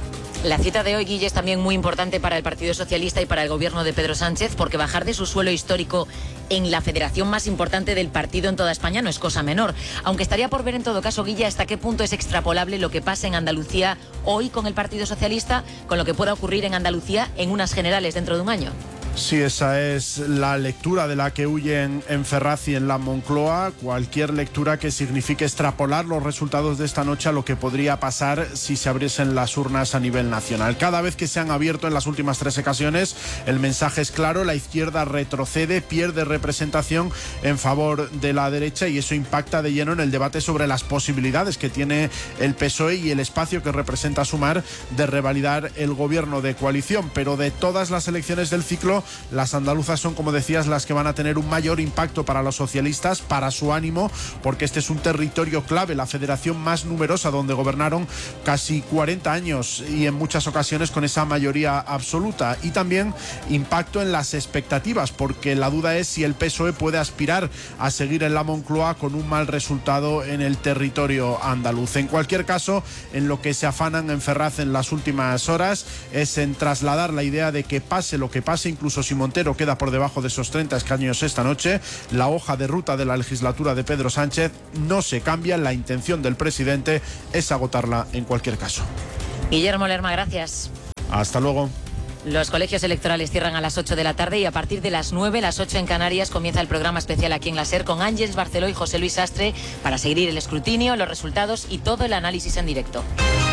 La cita de hoy, Guille, es también muy importante para el Partido Socialista y para el gobierno de Pedro Sánchez, porque bajar de su suelo histórico en la federación más importante del partido en toda España no es cosa menor. Aunque estaría por ver en todo caso, Guille, hasta qué punto es extrapolable lo que pasa en Andalucía hoy con el Partido Socialista, con lo que pueda ocurrir en Andalucía en unas generales dentro de un año. Sí, esa es la lectura de la que huyen en Ferraz y en la Moncloa. Cualquier lectura que signifique extrapolar los resultados de esta noche a lo que podría pasar si se abriesen las urnas a nivel nacional. Cada vez que se han abierto en las últimas tres ocasiones, el mensaje es claro: la izquierda retrocede, pierde representación en favor de la derecha, y eso impacta de lleno en el debate sobre las posibilidades que tiene el P S O E y el espacio que representa Sumar de revalidar el gobierno de coalición. Pero de todas las elecciones del ciclo, las andaluzas son, como decías, las que van a tener un mayor impacto para los socialistas, para su ánimo, porque este es un territorio clave, la federación más numerosa, donde gobernaron casi cuarenta años y en muchas ocasiones con esa mayoría absoluta. Y también impacto en las expectativas, porque la duda es si el P S O E puede aspirar a seguir en la Moncloa con un mal resultado en el territorio andaluz. En cualquier caso, en lo que se afanan en Ferraz en las últimas horas es en trasladar la idea de que pase lo que pase, incluso si Montero queda por debajo de esos treinta escaños esta noche, la hoja de ruta de la legislatura de Pedro Sánchez no se cambia. La intención del presidente es agotarla en cualquier caso. Guillermo Lerma, gracias. Hasta luego. Los colegios electorales cierran a las ocho de la tarde y a partir de las nueve, las ocho en Canarias, comienza el programa especial aquí en la SER con Ángeles Barceló y José Luis Sastre para seguir el escrutinio, los resultados y todo el análisis en directo.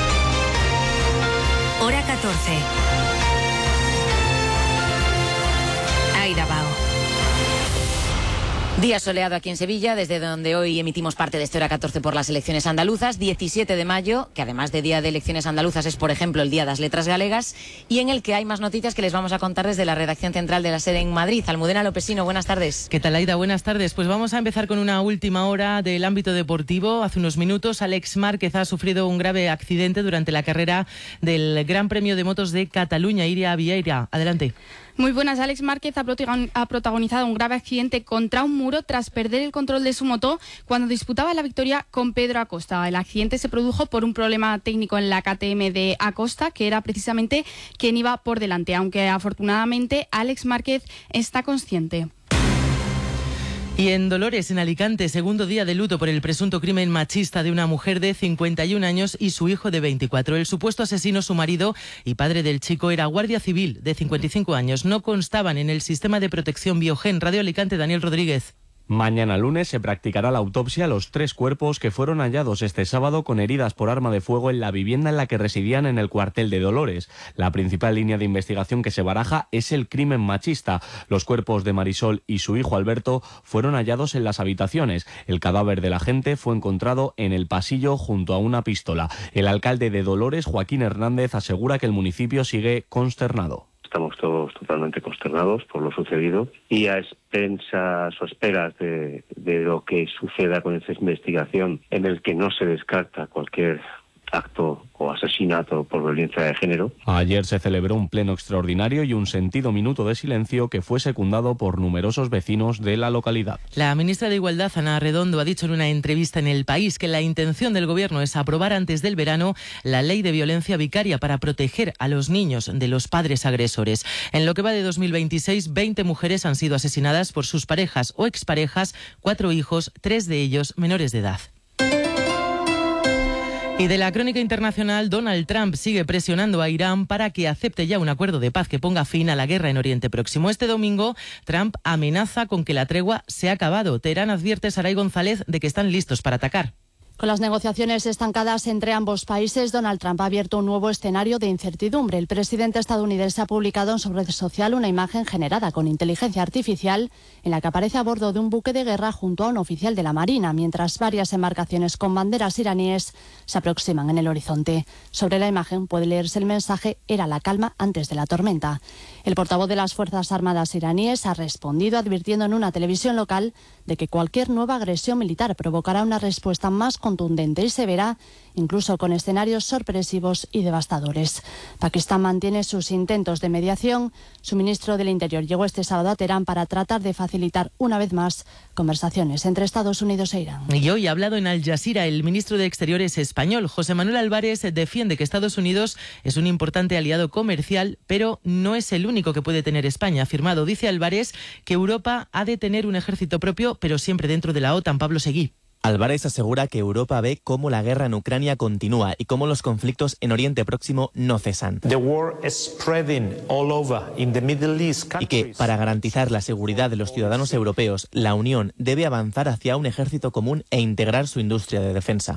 Hora catorce. Aida Bao. Día soleado aquí en Sevilla, desde donde hoy emitimos parte de este Hora catorce por las elecciones andaluzas, diecisiete de mayo, que además de Día de Elecciones Andaluzas es, por ejemplo, el Día de las Letras Galegas, y en el que hay más noticias que les vamos a contar desde la redacción central de la SER en Madrid. Almudena Lopesino, buenas tardes. ¿Qué tal, Aida? Buenas tardes. Pues vamos a empezar con una última hora del ámbito deportivo. Hace unos minutos, Alex Márquez ha sufrido un grave accidente durante la carrera del Gran Premio de Motos de Cataluña. Iria Vieira, adelante. Muy buenas. Alex Márquez ha protagonizado un grave accidente contra un muro tras perder el control de su moto cuando disputaba la victoria con Pedro Acosta. El accidente se produjo por un problema técnico en la K T M de Acosta, que era precisamente quien iba por delante, aunque afortunadamente Alex Márquez está consciente. Y en Dolores, en Alicante, segundo día de luto por el presunto crimen machista de una mujer de cincuenta y un años y su hijo de veinticuatro. El supuesto asesino, su marido y padre del chico, era guardia civil de cincuenta y cinco años. No constaban en el sistema de protección Biogen. Radio Alicante, Daniel Rodríguez. Mañana lunes se practicará la autopsia a los tres cuerpos que fueron hallados este sábado con heridas por arma de fuego en la vivienda en la que residían en el cuartel de Dolores. La principal línea de investigación que se baraja es el crimen machista. Los cuerpos de Marisol y su hijo Alberto fueron hallados en las habitaciones. El cadáver del agente fue encontrado en el pasillo junto a una pistola. El alcalde de Dolores, Joaquín Hernández, asegura que el municipio sigue consternado. Estamos todos totalmente consternados por lo sucedido y a expensas o esperas de, de lo que suceda con esta investigación, en el que no se descarta cualquier acto o asesinato por violencia de género. Ayer se celebró un pleno extraordinario y un sentido minuto de silencio que fue secundado por numerosos vecinos de la localidad. La ministra de Igualdad, Ana Redondo, ha dicho en una entrevista en El País que la intención del Gobierno es aprobar antes del verano la ley de violencia vicaria para proteger a los niños de los padres agresores. En lo que va de dos mil veintiséis, veinte mujeres han sido asesinadas por sus parejas o exparejas, cuatro hijos, tres de ellos menores de edad. Y de la crónica internacional, Donald Trump sigue presionando a Irán para que acepte ya un acuerdo de paz que ponga fin a la guerra en Oriente Próximo. Este domingo, Trump amenaza con que la tregua se ha acabado. Teherán advierte, Saray González, de que están listos para atacar. Con las negociaciones estancadas entre ambos países, Donald Trump ha abierto un nuevo escenario de incertidumbre. El presidente estadounidense ha publicado en su red social una imagen generada con inteligencia artificial en la que aparece a bordo de un buque de guerra junto a un oficial de la Marina, mientras varias embarcaciones con banderas iraníes se aproximan en el horizonte. Sobre la imagen puede leerse el mensaje: era la calma antes de la tormenta. El portavoz de las Fuerzas Armadas iraníes ha respondido advirtiendo en una televisión local de que cualquier nueva agresión militar provocará una respuesta más contundente contundente y severa, incluso con escenarios sorpresivos y devastadores. Pakistán mantiene sus intentos de mediación. Su ministro del Interior llegó este sábado a Teherán para tratar de facilitar una vez más conversaciones entre Estados Unidos e Irán. Y hoy ha hablado en Al Jazeera el ministro de Exteriores español, José Manuel Álvarez, defiende que Estados Unidos es un importante aliado comercial, pero no es el único que puede tener España. Ha afirmado, dice Álvarez, que Europa ha de tener un ejército propio, pero siempre dentro de la OTAN. Pablo Seguí. Álvarez asegura que Europa ve cómo la guerra en Ucrania continúa y cómo los conflictos en Oriente Próximo no cesan. Y que, para garantizar la seguridad de los ciudadanos europeos, la Unión debe avanzar hacia un ejército común e integrar su industria de defensa.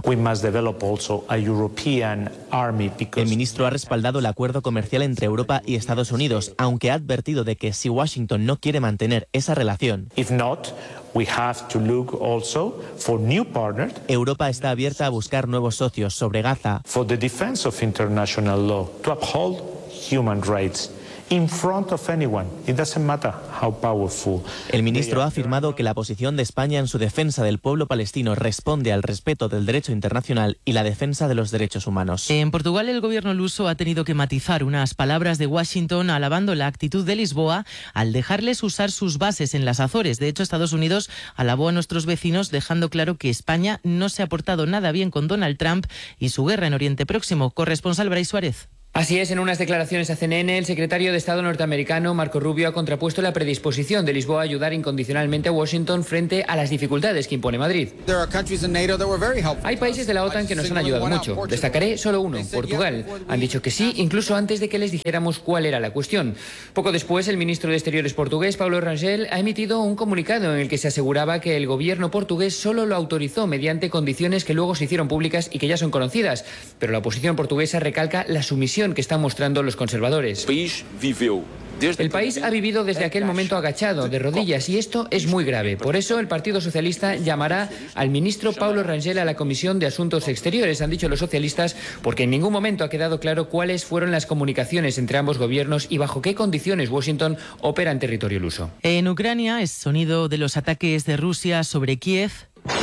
El ministro ha respaldado el acuerdo comercial entre Europa y Estados Unidos, aunque ha advertido de que si Washington no quiere mantener esa relación, We have to look also for new partners. Europa está abierta a buscar nuevos socios sobre Gaza. For the defense of international law, to uphold human rights. In front of anyone. It doesn't matter how powerful. El ministro ha afirmado que la posición de España en su defensa del pueblo palestino responde al respeto del derecho internacional y la defensa de los derechos humanos. En Portugal, el gobierno luso ha tenido que matizar unas palabras de Washington alabando la actitud de Lisboa al dejarles usar sus bases en las Azores. De hecho, Estados Unidos alabó a nuestros vecinos dejando claro que España no se ha portado nada bien con Donald Trump y su guerra en Oriente Próximo. Corresponsal Brais Suárez. Así es, en unas declaraciones a C N N, el secretario de Estado norteamericano, Marco Rubio, ha contrapuesto la predisposición de Lisboa a ayudar incondicionalmente a Washington frente a las dificultades que impone Madrid. Hay países de la OTAN que nos han ayudado mucho. Destacaré solo uno, Portugal. Han dicho que sí, incluso antes de que les dijéramos cuál era la cuestión. Poco después, el ministro de Exteriores portugués, Paulo Rangel, ha emitido un comunicado en el que se aseguraba que el gobierno portugués solo lo autorizó mediante condiciones que luego se hicieron públicas y que ya son conocidas. Pero la oposición portuguesa recalca la sumisión que están mostrando los conservadores. El país ha vivido desde aquel momento agachado, de rodillas, y esto es muy grave. Por eso el Partido Socialista llamará al ministro Paulo Rangel a la Comisión de Asuntos Exteriores, han dicho los socialistas, porque en ningún momento ha quedado claro cuáles fueron las comunicaciones entre ambos gobiernos y bajo qué condiciones Washington opera en territorio luso. En Ucrania, es sonido de los ataques de Rusia sobre Kiev.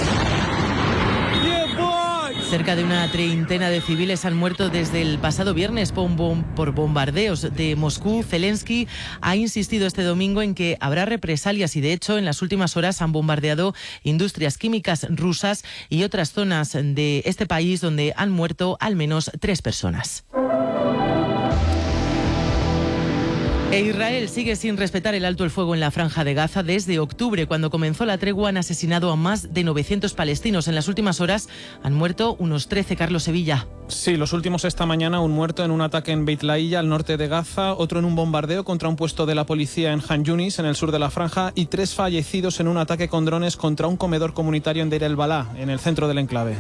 Cerca de una treintena de civiles han muerto desde el pasado viernes por bombardeos de Moscú. Zelensky ha insistido este domingo en que habrá represalias y, de hecho, en las últimas horas han bombardeado industrias químicas rusas y otras zonas de este país donde han muerto al menos tres personas. E Israel sigue sin respetar el alto el fuego en la Franja de Gaza. Desde octubre, cuando comenzó la tregua, han asesinado a más de novecientos palestinos. En las últimas horas han muerto unos trece. Carlos Sevilla. Sí, los últimos esta mañana, un muerto en un ataque en Beit Lahiya, al norte de Gaza, otro en un bombardeo contra un puesto de la policía en Han Yunis, en el sur de la Franja, y tres fallecidos en un ataque con drones contra un comedor comunitario en Deir el-Balá, en el centro del enclave.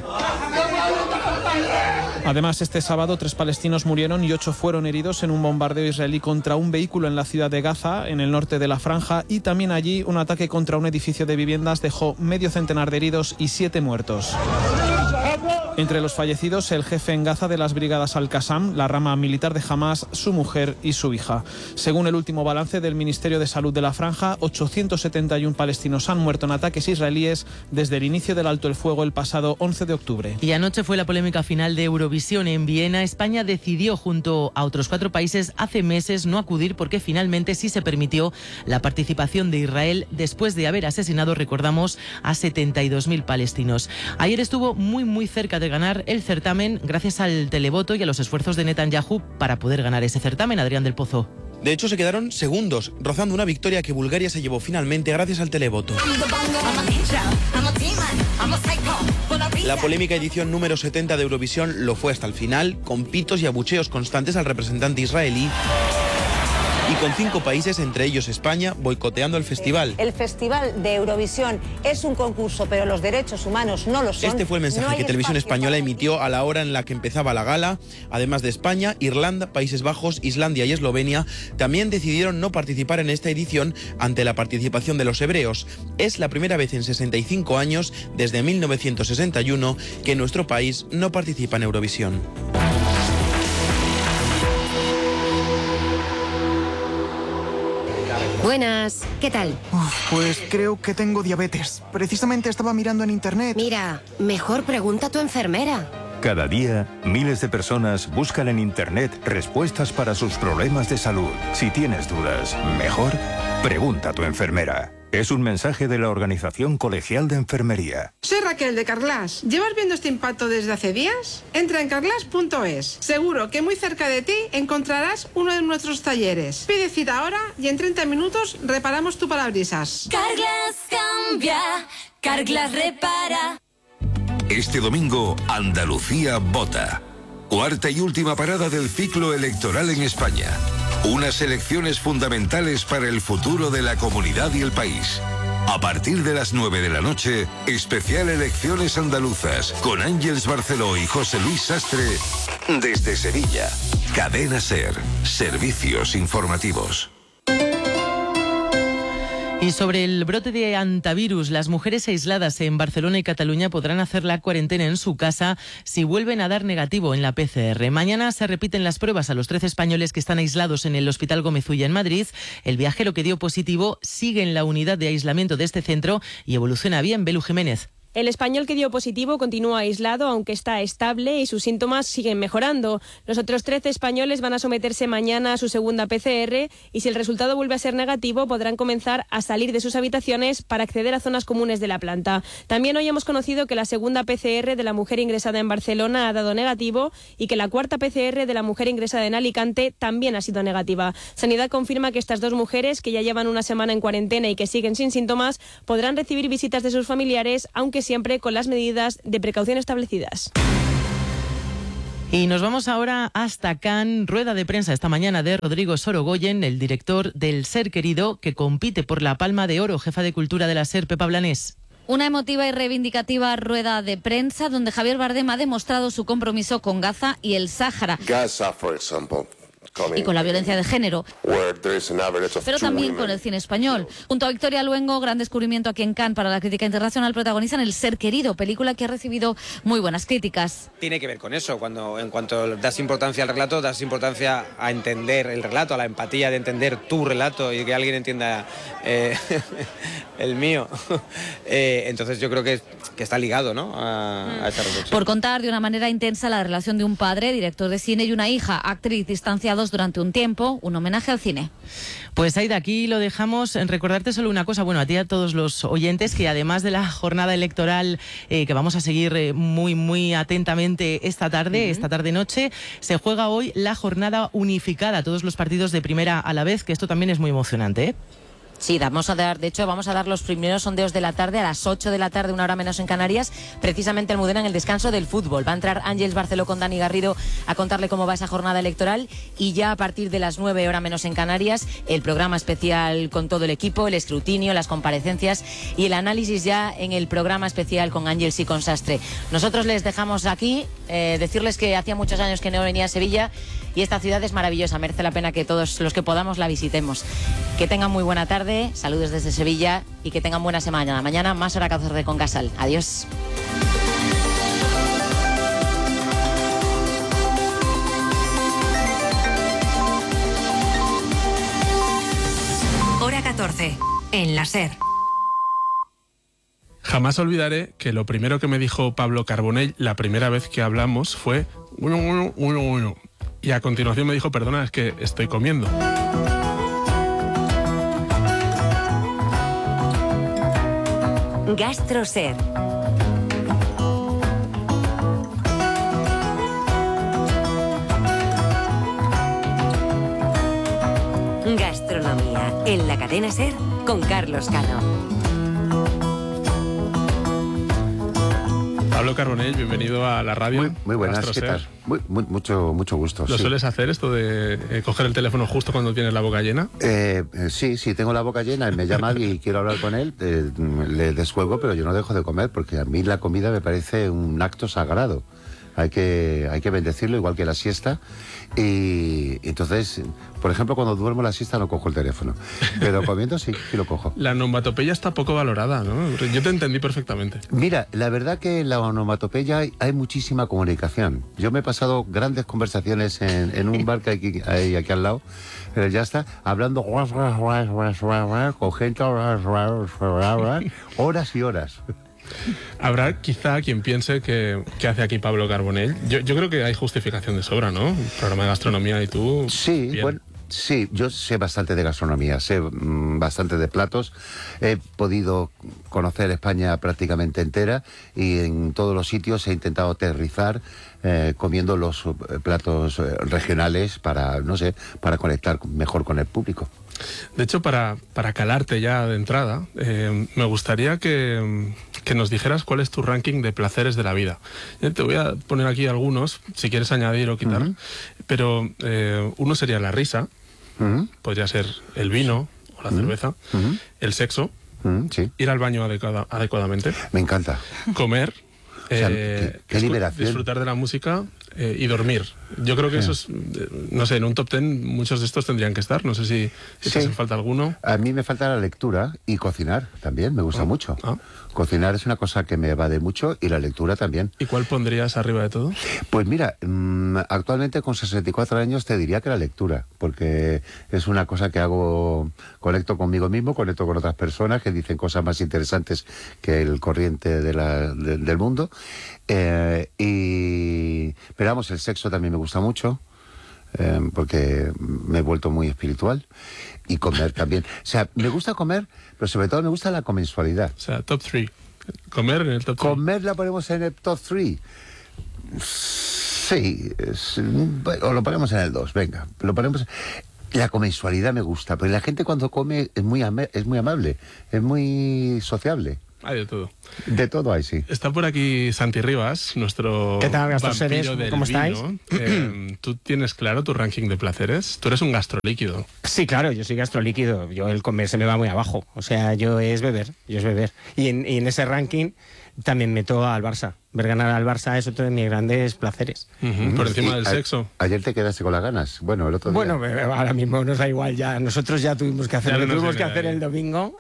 Además, este sábado tres palestinos murieron y ocho fueron heridos en un bombardeo israelí contra un vehículo en la ciudad de Gaza, en el norte de la Franja, y también allí un ataque contra un edificio de viviendas dejó medio centenar de heridos y siete muertos. Entre los fallecidos, el jefe en Gaza de las brigadas Al-Qassam, la rama militar de Hamas, su mujer y su hija. Según el último balance del Ministerio de Salud de la Franja, ochocientos setenta y uno palestinos han muerto en ataques israelíes desde el inicio del alto el fuego el pasado once de octubre. Y anoche fue la polémica final de Eurovisión en Viena. España decidió, junto a otros cuatro países, hace meses no acudir porque finalmente sí se permitió la participación de Israel después de haber asesinado, recordamos, a setenta y dos mil palestinos. Ayer estuvo muy muy cerca de ganar el certamen gracias al televoto y a los esfuerzos de Netanyahu para poder ganar ese certamen. Adrián del Pozo. De hecho, se quedaron segundos, rozando una victoria que Bulgaria se llevó finalmente gracias al televoto. La polémica edición número setenta de Eurovisión lo fue hasta el final, con pitos y abucheos constantes al representante israelí y con cinco países, entre ellos España, boicoteando el festival. El Festival de Eurovisión es un concurso, pero los derechos humanos no lo son. Este fue el mensaje no que Televisión Española emitió a la hora en la que empezaba la gala. Además de España, Irlanda, Países Bajos, Islandia y Eslovenia también decidieron no participar en esta edición ante la participación de los hebreos. Es la primera vez en sesenta y cinco años, desde mil novecientos sesenta y uno, que nuestro país no participa en Eurovisión. Buenas, ¿qué tal? Uf, pues creo que tengo diabetes. Precisamente estaba mirando en internet. Mira, mejor pregunta a tu enfermera. Cada día, miles de personas buscan en internet respuestas para sus problemas de salud. Si tienes dudas, mejor pregunta a tu enfermera. Es un mensaje de la Organización Colegial de Enfermería. Soy Raquel de Carglass. ¿Llevas viendo este impacto desde hace días? Entra en carglass punto es. Seguro que muy cerca de ti encontrarás uno de nuestros talleres. Pide cita ahora y en treinta minutos reparamos tu parabrisas. Carglass cambia, Carglass repara. Este domingo, Andalucía vota. Cuarta y última parada del ciclo electoral en España. Unas elecciones fundamentales para el futuro de la comunidad y el país. A partir de las nueve de la noche, especial Elecciones Andaluzas con Ángeles Barceló y José Luis Sastre desde Sevilla. Cadena SER, servicios informativos. Y sobre el brote de hantavirus, las mujeres aisladas en Barcelona y Cataluña podrán hacer la cuarentena en su casa si vuelven a dar negativo en la P C R. Mañana se repiten las pruebas a los trece españoles que están aislados en el Hospital Gómez Ulla en Madrid. El viajero que dio positivo sigue en la unidad de aislamiento de este centro y evoluciona bien. Belu Jiménez. El español que dio positivo continúa aislado, aunque está estable y sus síntomas siguen mejorando. Los otros trece españoles van a someterse mañana a su segunda P C R y si el resultado vuelve a ser negativo podrán comenzar a salir de sus habitaciones para acceder a zonas comunes de la planta. También hoy hemos conocido que la segunda P C R de la mujer ingresada en Barcelona ha dado negativo y que la cuarta P C R de la mujer ingresada en Alicante también ha sido negativa. Sanidad confirma que estas dos mujeres, que ya llevan una semana en cuarentena y que siguen sin síntomas, podrán recibir visitas de sus familiares, aunque siempre con las medidas de precaución establecidas. Y nos vamos ahora hasta Cannes. Rueda de prensa esta mañana de Rodrigo Sorogoyen, el director del Ser Querido, que compite por la Palma de Oro. Jefa de Cultura de la SER, Pepa Blanés. Una emotiva y reivindicativa rueda de prensa donde Javier Bardem ha demostrado su compromiso con Gaza y el Sáhara. Gaza, por ejemplo. Y con la violencia de género, pero también con el cine español. Junto a Victoria Luengo, gran descubrimiento aquí en Cannes para la crítica internacional, protagonizan El Ser Querido, película que ha recibido muy buenas críticas. Tiene que ver con eso, cuando en cuanto das importancia al relato, das importancia a entender el relato, a la empatía de entender tu relato y que alguien entienda eh, el mío. eh, entonces yo creo que, que está ligado, ¿no?, a, a esa reflexión. Por contar de una manera intensa la relación de un padre, director de cine, y una hija, actriz, distanciados durante un tiempo, un homenaje al cine. Pues Aida, aquí lo dejamos. En recordarte solo una cosa, bueno, a ti y a todos los oyentes, que además de la jornada electoral eh, que vamos a seguir eh, muy, muy atentamente esta tarde, uh-huh. esta tarde-noche, se juega hoy la jornada unificada, todos los partidos de primera a la vez, que esto también es muy emocionante, ¿eh? Sí, vamos a dar, de hecho, vamos a dar los primeros sondeos de la tarde a las ocho de la tarde, una hora menos en Canarias, precisamente Almudena en el descanso del fútbol. Va a entrar Ángeles Barceló con Dani Garrido a contarle cómo va esa jornada electoral y ya a partir de las nueve, hora menos en Canarias, el programa especial con todo el equipo, el escrutinio, las comparecencias y el análisis ya en el programa especial con Ángeles y con Sastre. Nosotros les dejamos aquí, eh, decirles que hacía muchos años que no venía a Sevilla y esta ciudad es maravillosa, merece la pena que todos los que podamos la visitemos. Que tengan muy buena tarde, saludos desde Sevilla y que tengan buena semana. Mañana más Hora catorce con Casal. Adiós. Hora catorce, en la SER. Jamás olvidaré que lo primero que me dijo Pablo Carbonell la primera vez que hablamos fue uno, uno, uno, uno. Y a continuación me dijo, perdona, es que estoy comiendo. GastroSer. Gastronomía en la cadena SER con Carlos Cano. Pablo Carbonell, bienvenido a la radio. Muy, muy buenas, ¿qué tal? Muy, muy, mucho, mucho gusto. ¿Lo sí. sueles hacer esto de eh, coger el teléfono justo cuando tienes la boca llena? Eh, eh, sí, sí, tengo la boca llena y me llama alguien y quiero hablar con él, eh, le descuelgo, pero yo no dejo de comer porque a mí la comida me parece un acto sagrado. hay que, hay que bendecirlo, igual que la siesta. Y entonces, por ejemplo, cuando duermo la siesta no cojo el teléfono, pero comiendo sí, sí lo cojo. La onomatopeya está poco valorada, ¿no? Yo te entendí perfectamente. Mira, la verdad que en la onomatopeya hay, hay muchísima comunicación. Yo me he pasado grandes conversaciones en, en un bar que hay aquí, hay aquí al lado, pero ya está, hablando con gente horas y horas. Habrá quizá quien piense que, que hace aquí Pablo Carbonell. Yo, yo creo que hay justificación de sobra, ¿no? Un programa de gastronomía y tú... Sí, bien. bueno, sí, yo sé bastante de gastronomía, sé mmm, bastante de platos. He podido conocer España prácticamente entera y en todos los sitios he intentado aterrizar eh, comiendo los eh, platos eh, regionales para, no sé, para conectar mejor con el público. De hecho, para, para calarte ya de entrada, eh, me gustaría que, que nos dijeras cuál es tu ranking de placeres de la vida. Yo te voy a poner aquí algunos, si quieres añadir o quitar, uh-huh. pero eh, uno sería la risa, uh-huh. podría ser el vino o la uh-huh. cerveza, uh-huh. el sexo, uh-huh. sí. ir al baño adecuada, adecuadamente. Me encanta. Comer. O sea, eh, qué, qué liberación. Disfrutar de la música eh, y dormir. Yo creo que sí. eso es, no sé, en un top ten muchos de estos tendrían que estar. No sé si, si sí. te hace falta alguno. A mí me falta la lectura y cocinar también, me gusta oh. mucho. Ah. Cocinar es una cosa que me evade mucho y la lectura también. ¿Y cuál pondrías arriba de todo? Pues mira, mmm, actualmente con sesenta y cuatro años te diría que la lectura, porque es una cosa que hago, conecto conmigo mismo, conecto con otras personas que dicen cosas más interesantes que el corriente de la, de, del mundo. Eh, y, pero vamos, el sexo también me gusta mucho. Eh, porque me he vuelto muy espiritual y comer también, o sea, me gusta comer, pero sobre todo me gusta la comensualidad. O sea, top tres. Comer en el top tres. Comer la ponemos en el top tres. Sí, es, o lo ponemos en el dos, venga, lo ponemos. La comensualidad me gusta, porque la gente cuando come es muy, am es muy amable, es muy sociable. Hay de todo. De todo hay, sí. Está por aquí Santi Rivas, nuestro ¿Qué tal, gastroseres? ¿Cómo estáis? Eh, ¿Tú tienes claro tu ranking de placeres? Tú eres un gastrolíquido. Sí, claro, yo soy gastrolíquido. Yo el comer se me va muy abajo. O sea, yo es beber, yo es beber. Y en, y en ese ranking también meto al Barça. Ver ganar al Barça es otro de mis grandes placeres. Uh-huh, por encima del a, sexo. Ayer te quedaste con las ganas. Bueno, el otro día. Bueno, ahora mismo nos da igual ya. Nosotros ya tuvimos que hacer lo que tuvimos que hacer el domingo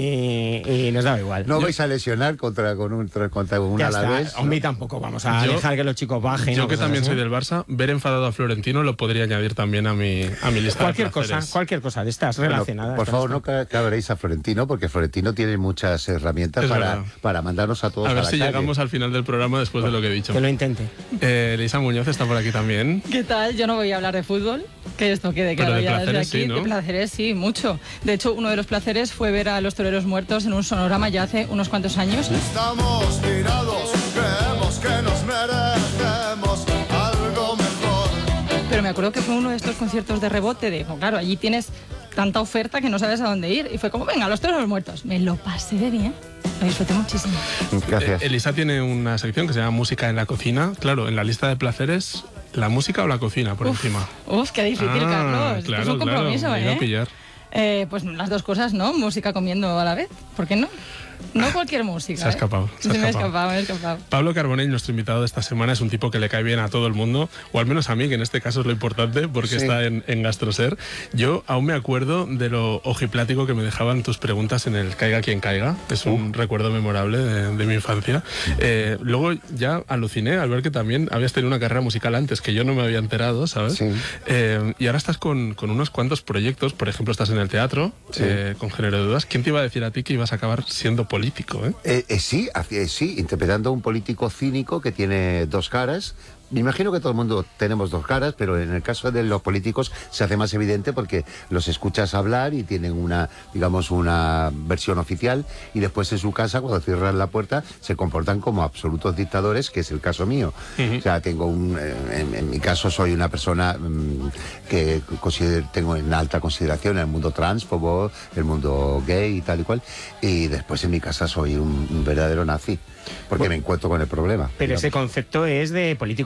y, y nos daba igual. No yo, vais a lesionar contra, con un, contra un Alavés. A mí tampoco vamos a yo, dejar que los chicos bajen. Yo que también así. soy del Barça, ver enfadado a Florentino lo podría añadir también a mi, a mi lista cualquier de placeres. cosa, cualquier cosa de estas bueno, relacionadas. Por favor, no cabréis a Florentino, porque Florentino tiene muchas herramientas para, para mandarnos a todos a a ver la si calle. Llegamos al final del programa después de lo que he dicho. Que lo intente. Eh, Elisa Muñoz está por aquí también. ¿Qué tal? Yo no voy a hablar de fútbol, que esto quede claro Pero de ya desde aquí. Sí, ¿no? De placeres, sí, mucho. De hecho, uno de los placeres fue ver a los toreros muertos en un sonorama ya hace unos cuantos años. Estamos tirados, creemos que nos merecemos algo mejor. Pero me acuerdo que fue uno de estos conciertos de rebote de, oh, claro, allí tienes tanta oferta que no sabes a dónde ir. Y fue como, venga, los toreros muertos. Me lo pasé de bien. Lo disfruté muchísimo. Gracias. Eh, Elisa tiene una sección que se llama Música en la cocina. Claro, en la lista de placeres, ¿la música o la cocina por uf, encima? Uf, qué difícil, ah, Carlos. Claro, es un compromiso, claro, ¿eh? Pillar. Eh, pues las dos cosas, ¿no? Música comiendo a la vez. ¿Por qué no? No cualquier música. Se ha escapado. ¿eh? Se, ha se escapado. me ha escapado, me ha escapado. Pablo Carbonell, nuestro invitado de esta semana, es un tipo que le cae bien a todo el mundo, o al menos a mí, que en este caso es lo importante, porque sí. está en, en Gastroser. Yo aún me acuerdo de lo ojiplático que me dejaban tus preguntas en el Caiga quien caiga. Es un uh. recuerdo memorable de, de mi infancia. Eh, luego ya aluciné al ver que también habías tenido una carrera musical antes, que yo no me había enterado, ¿sabes? Sí. Eh, y ahora estás con, con unos cuantos proyectos. Por ejemplo, estás en el teatro, sí. eh, con Género de Dudas. ¿Quién te iba a decir a ti que ibas a acabar siendo político, eh? Eh, eh, sí, eh, sí, interpretando a un político cínico que tiene dos caras. Me imagino que todo el mundo tenemos dos caras, pero en el caso de los políticos se hace más evidente porque los escuchas hablar y tienen una, digamos, una versión oficial y después en su casa, cuando cierran la puerta, se comportan como absolutos dictadores, que es el caso mío. Uh-huh. O sea, tengo un, en, en mi caso soy una persona mmm, que considero, tengo en alta consideración el mundo transfobo, el mundo gay y tal y cual, y después en mi casa soy un, un verdadero nazi, porque bueno, me encuentro con el problema. Pero digamos. Ese concepto es de político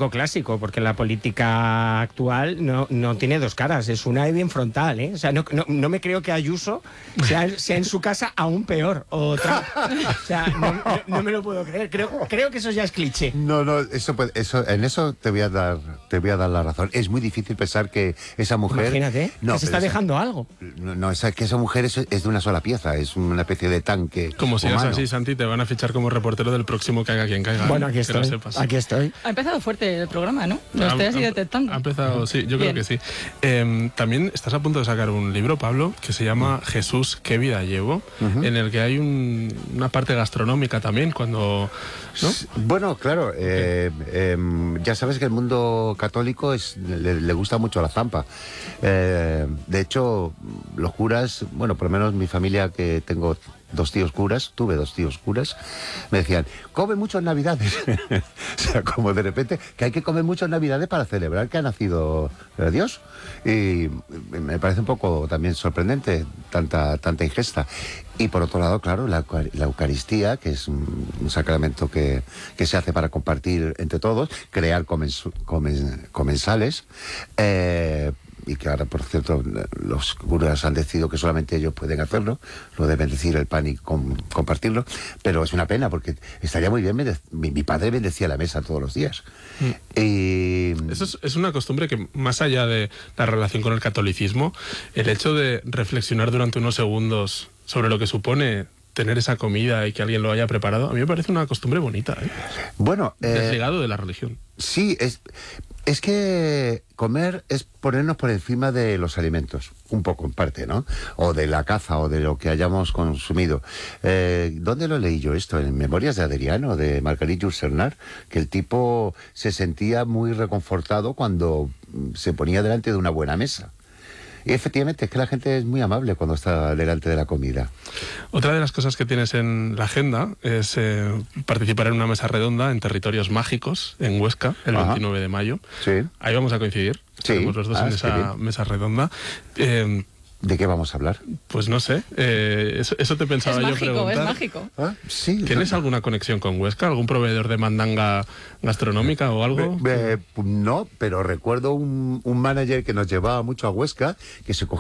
clásico, porque la política actual no, no tiene dos caras, es una y bien frontal, ¿eh? O sea, no, no, no me creo que Ayuso sea, sea en su casa aún peor. O, Trump. O sea, no, no, no me lo puedo creer. Creo, creo que eso ya es cliché. No, no, eso, puede- eso, en eso te voy a dar, te voy a dar la razón. Es muy difícil pensar que esa mujer. Imagínate, no, que se pero está esa- dejando algo. No, no, esa, que esa mujer es, es de una sola pieza, es una especie de tanque. Como sigas humano. así, Santi, te van a fichar como reportero del próximo Caiga quien caiga. Bueno, aquí que estoy, lo sepas. aquí estoy. Ha empezado fuerte el programa, ¿no? Lo Ha- estoy así ha- detectando. Ha empezado, sí, yo Bien. creo que sí. Eh, también estás a punto de sacar un libro, Pablo, que se llama Jesús, ¿qué vida llevo? Ujú. En el que hay un- una parte gastronómica también, cuando... ¿no? Bueno, claro, eh, eh, ya sabes que el mundo católico es, le, le gusta mucho la zampa. Eh, de hecho, los curas, bueno, por lo menos mi familia, que tengo dos tíos curas, tuve dos tíos curas, me decían, come mucho en Navidades. O sea, como de repente, que hay que comer mucho en Navidades para celebrar que ha nacido eh, Dios. Y me parece un poco también sorprendente tanta, tanta ingesta. Y por otro lado, claro, la, eucar- la Eucaristía, que es un, un sacramento que, que se hace para compartir entre todos, crear comensu- comen- comensales, eh, y que ahora, por cierto, los curas han decidido que solamente ellos pueden hacerlo, lo de bendecir el pan y com- compartirlo, pero es una pena porque estaría muy bien, bende- mi, mi padre bendecía la mesa todos los días. Y... Eso es, es una costumbre que, más allá de la relación con el catolicismo, el hecho de reflexionar durante unos segundos sobre lo que supone tener esa comida y que alguien lo haya preparado, a mí me parece una costumbre bonita, ¿eh? Bueno, eh, Desligado de la religión. sí, es, es que comer es ponernos por encima de los alimentos, un poco en parte, ¿no? O de la caza o de lo que hayamos consumido. Eh, ¿Dónde lo leí yo esto? En Memorias de Adriano, de Marguerite Yourcenar, que el tipo se sentía muy reconfortado cuando mm, se ponía delante de una buena mesa. Y efectivamente, es que la gente es muy amable cuando está delante de la comida. Otra de las cosas que tienes en la agenda es eh, participar en una mesa redonda en Territorios Mágicos, en Huesca, el Ajá. veintinueve de mayo. Sí. Ahí vamos a coincidir. Sí. Estaremos los dos Ah, en qué esa bien. mesa redonda. Eh, ¿De qué vamos a hablar? pues no sé, eh, eso, eso te pensaba Es yo mágico, preguntar. es mágico. ¿Ah? Sí. ¿Tienes alguna conexión con Huesca? ¿Algún proveedor de mandanga gastronómica o algo? Eh, eh, no, pero recuerdo un, un manager que nos llevaba mucho a Huesca, que se cogía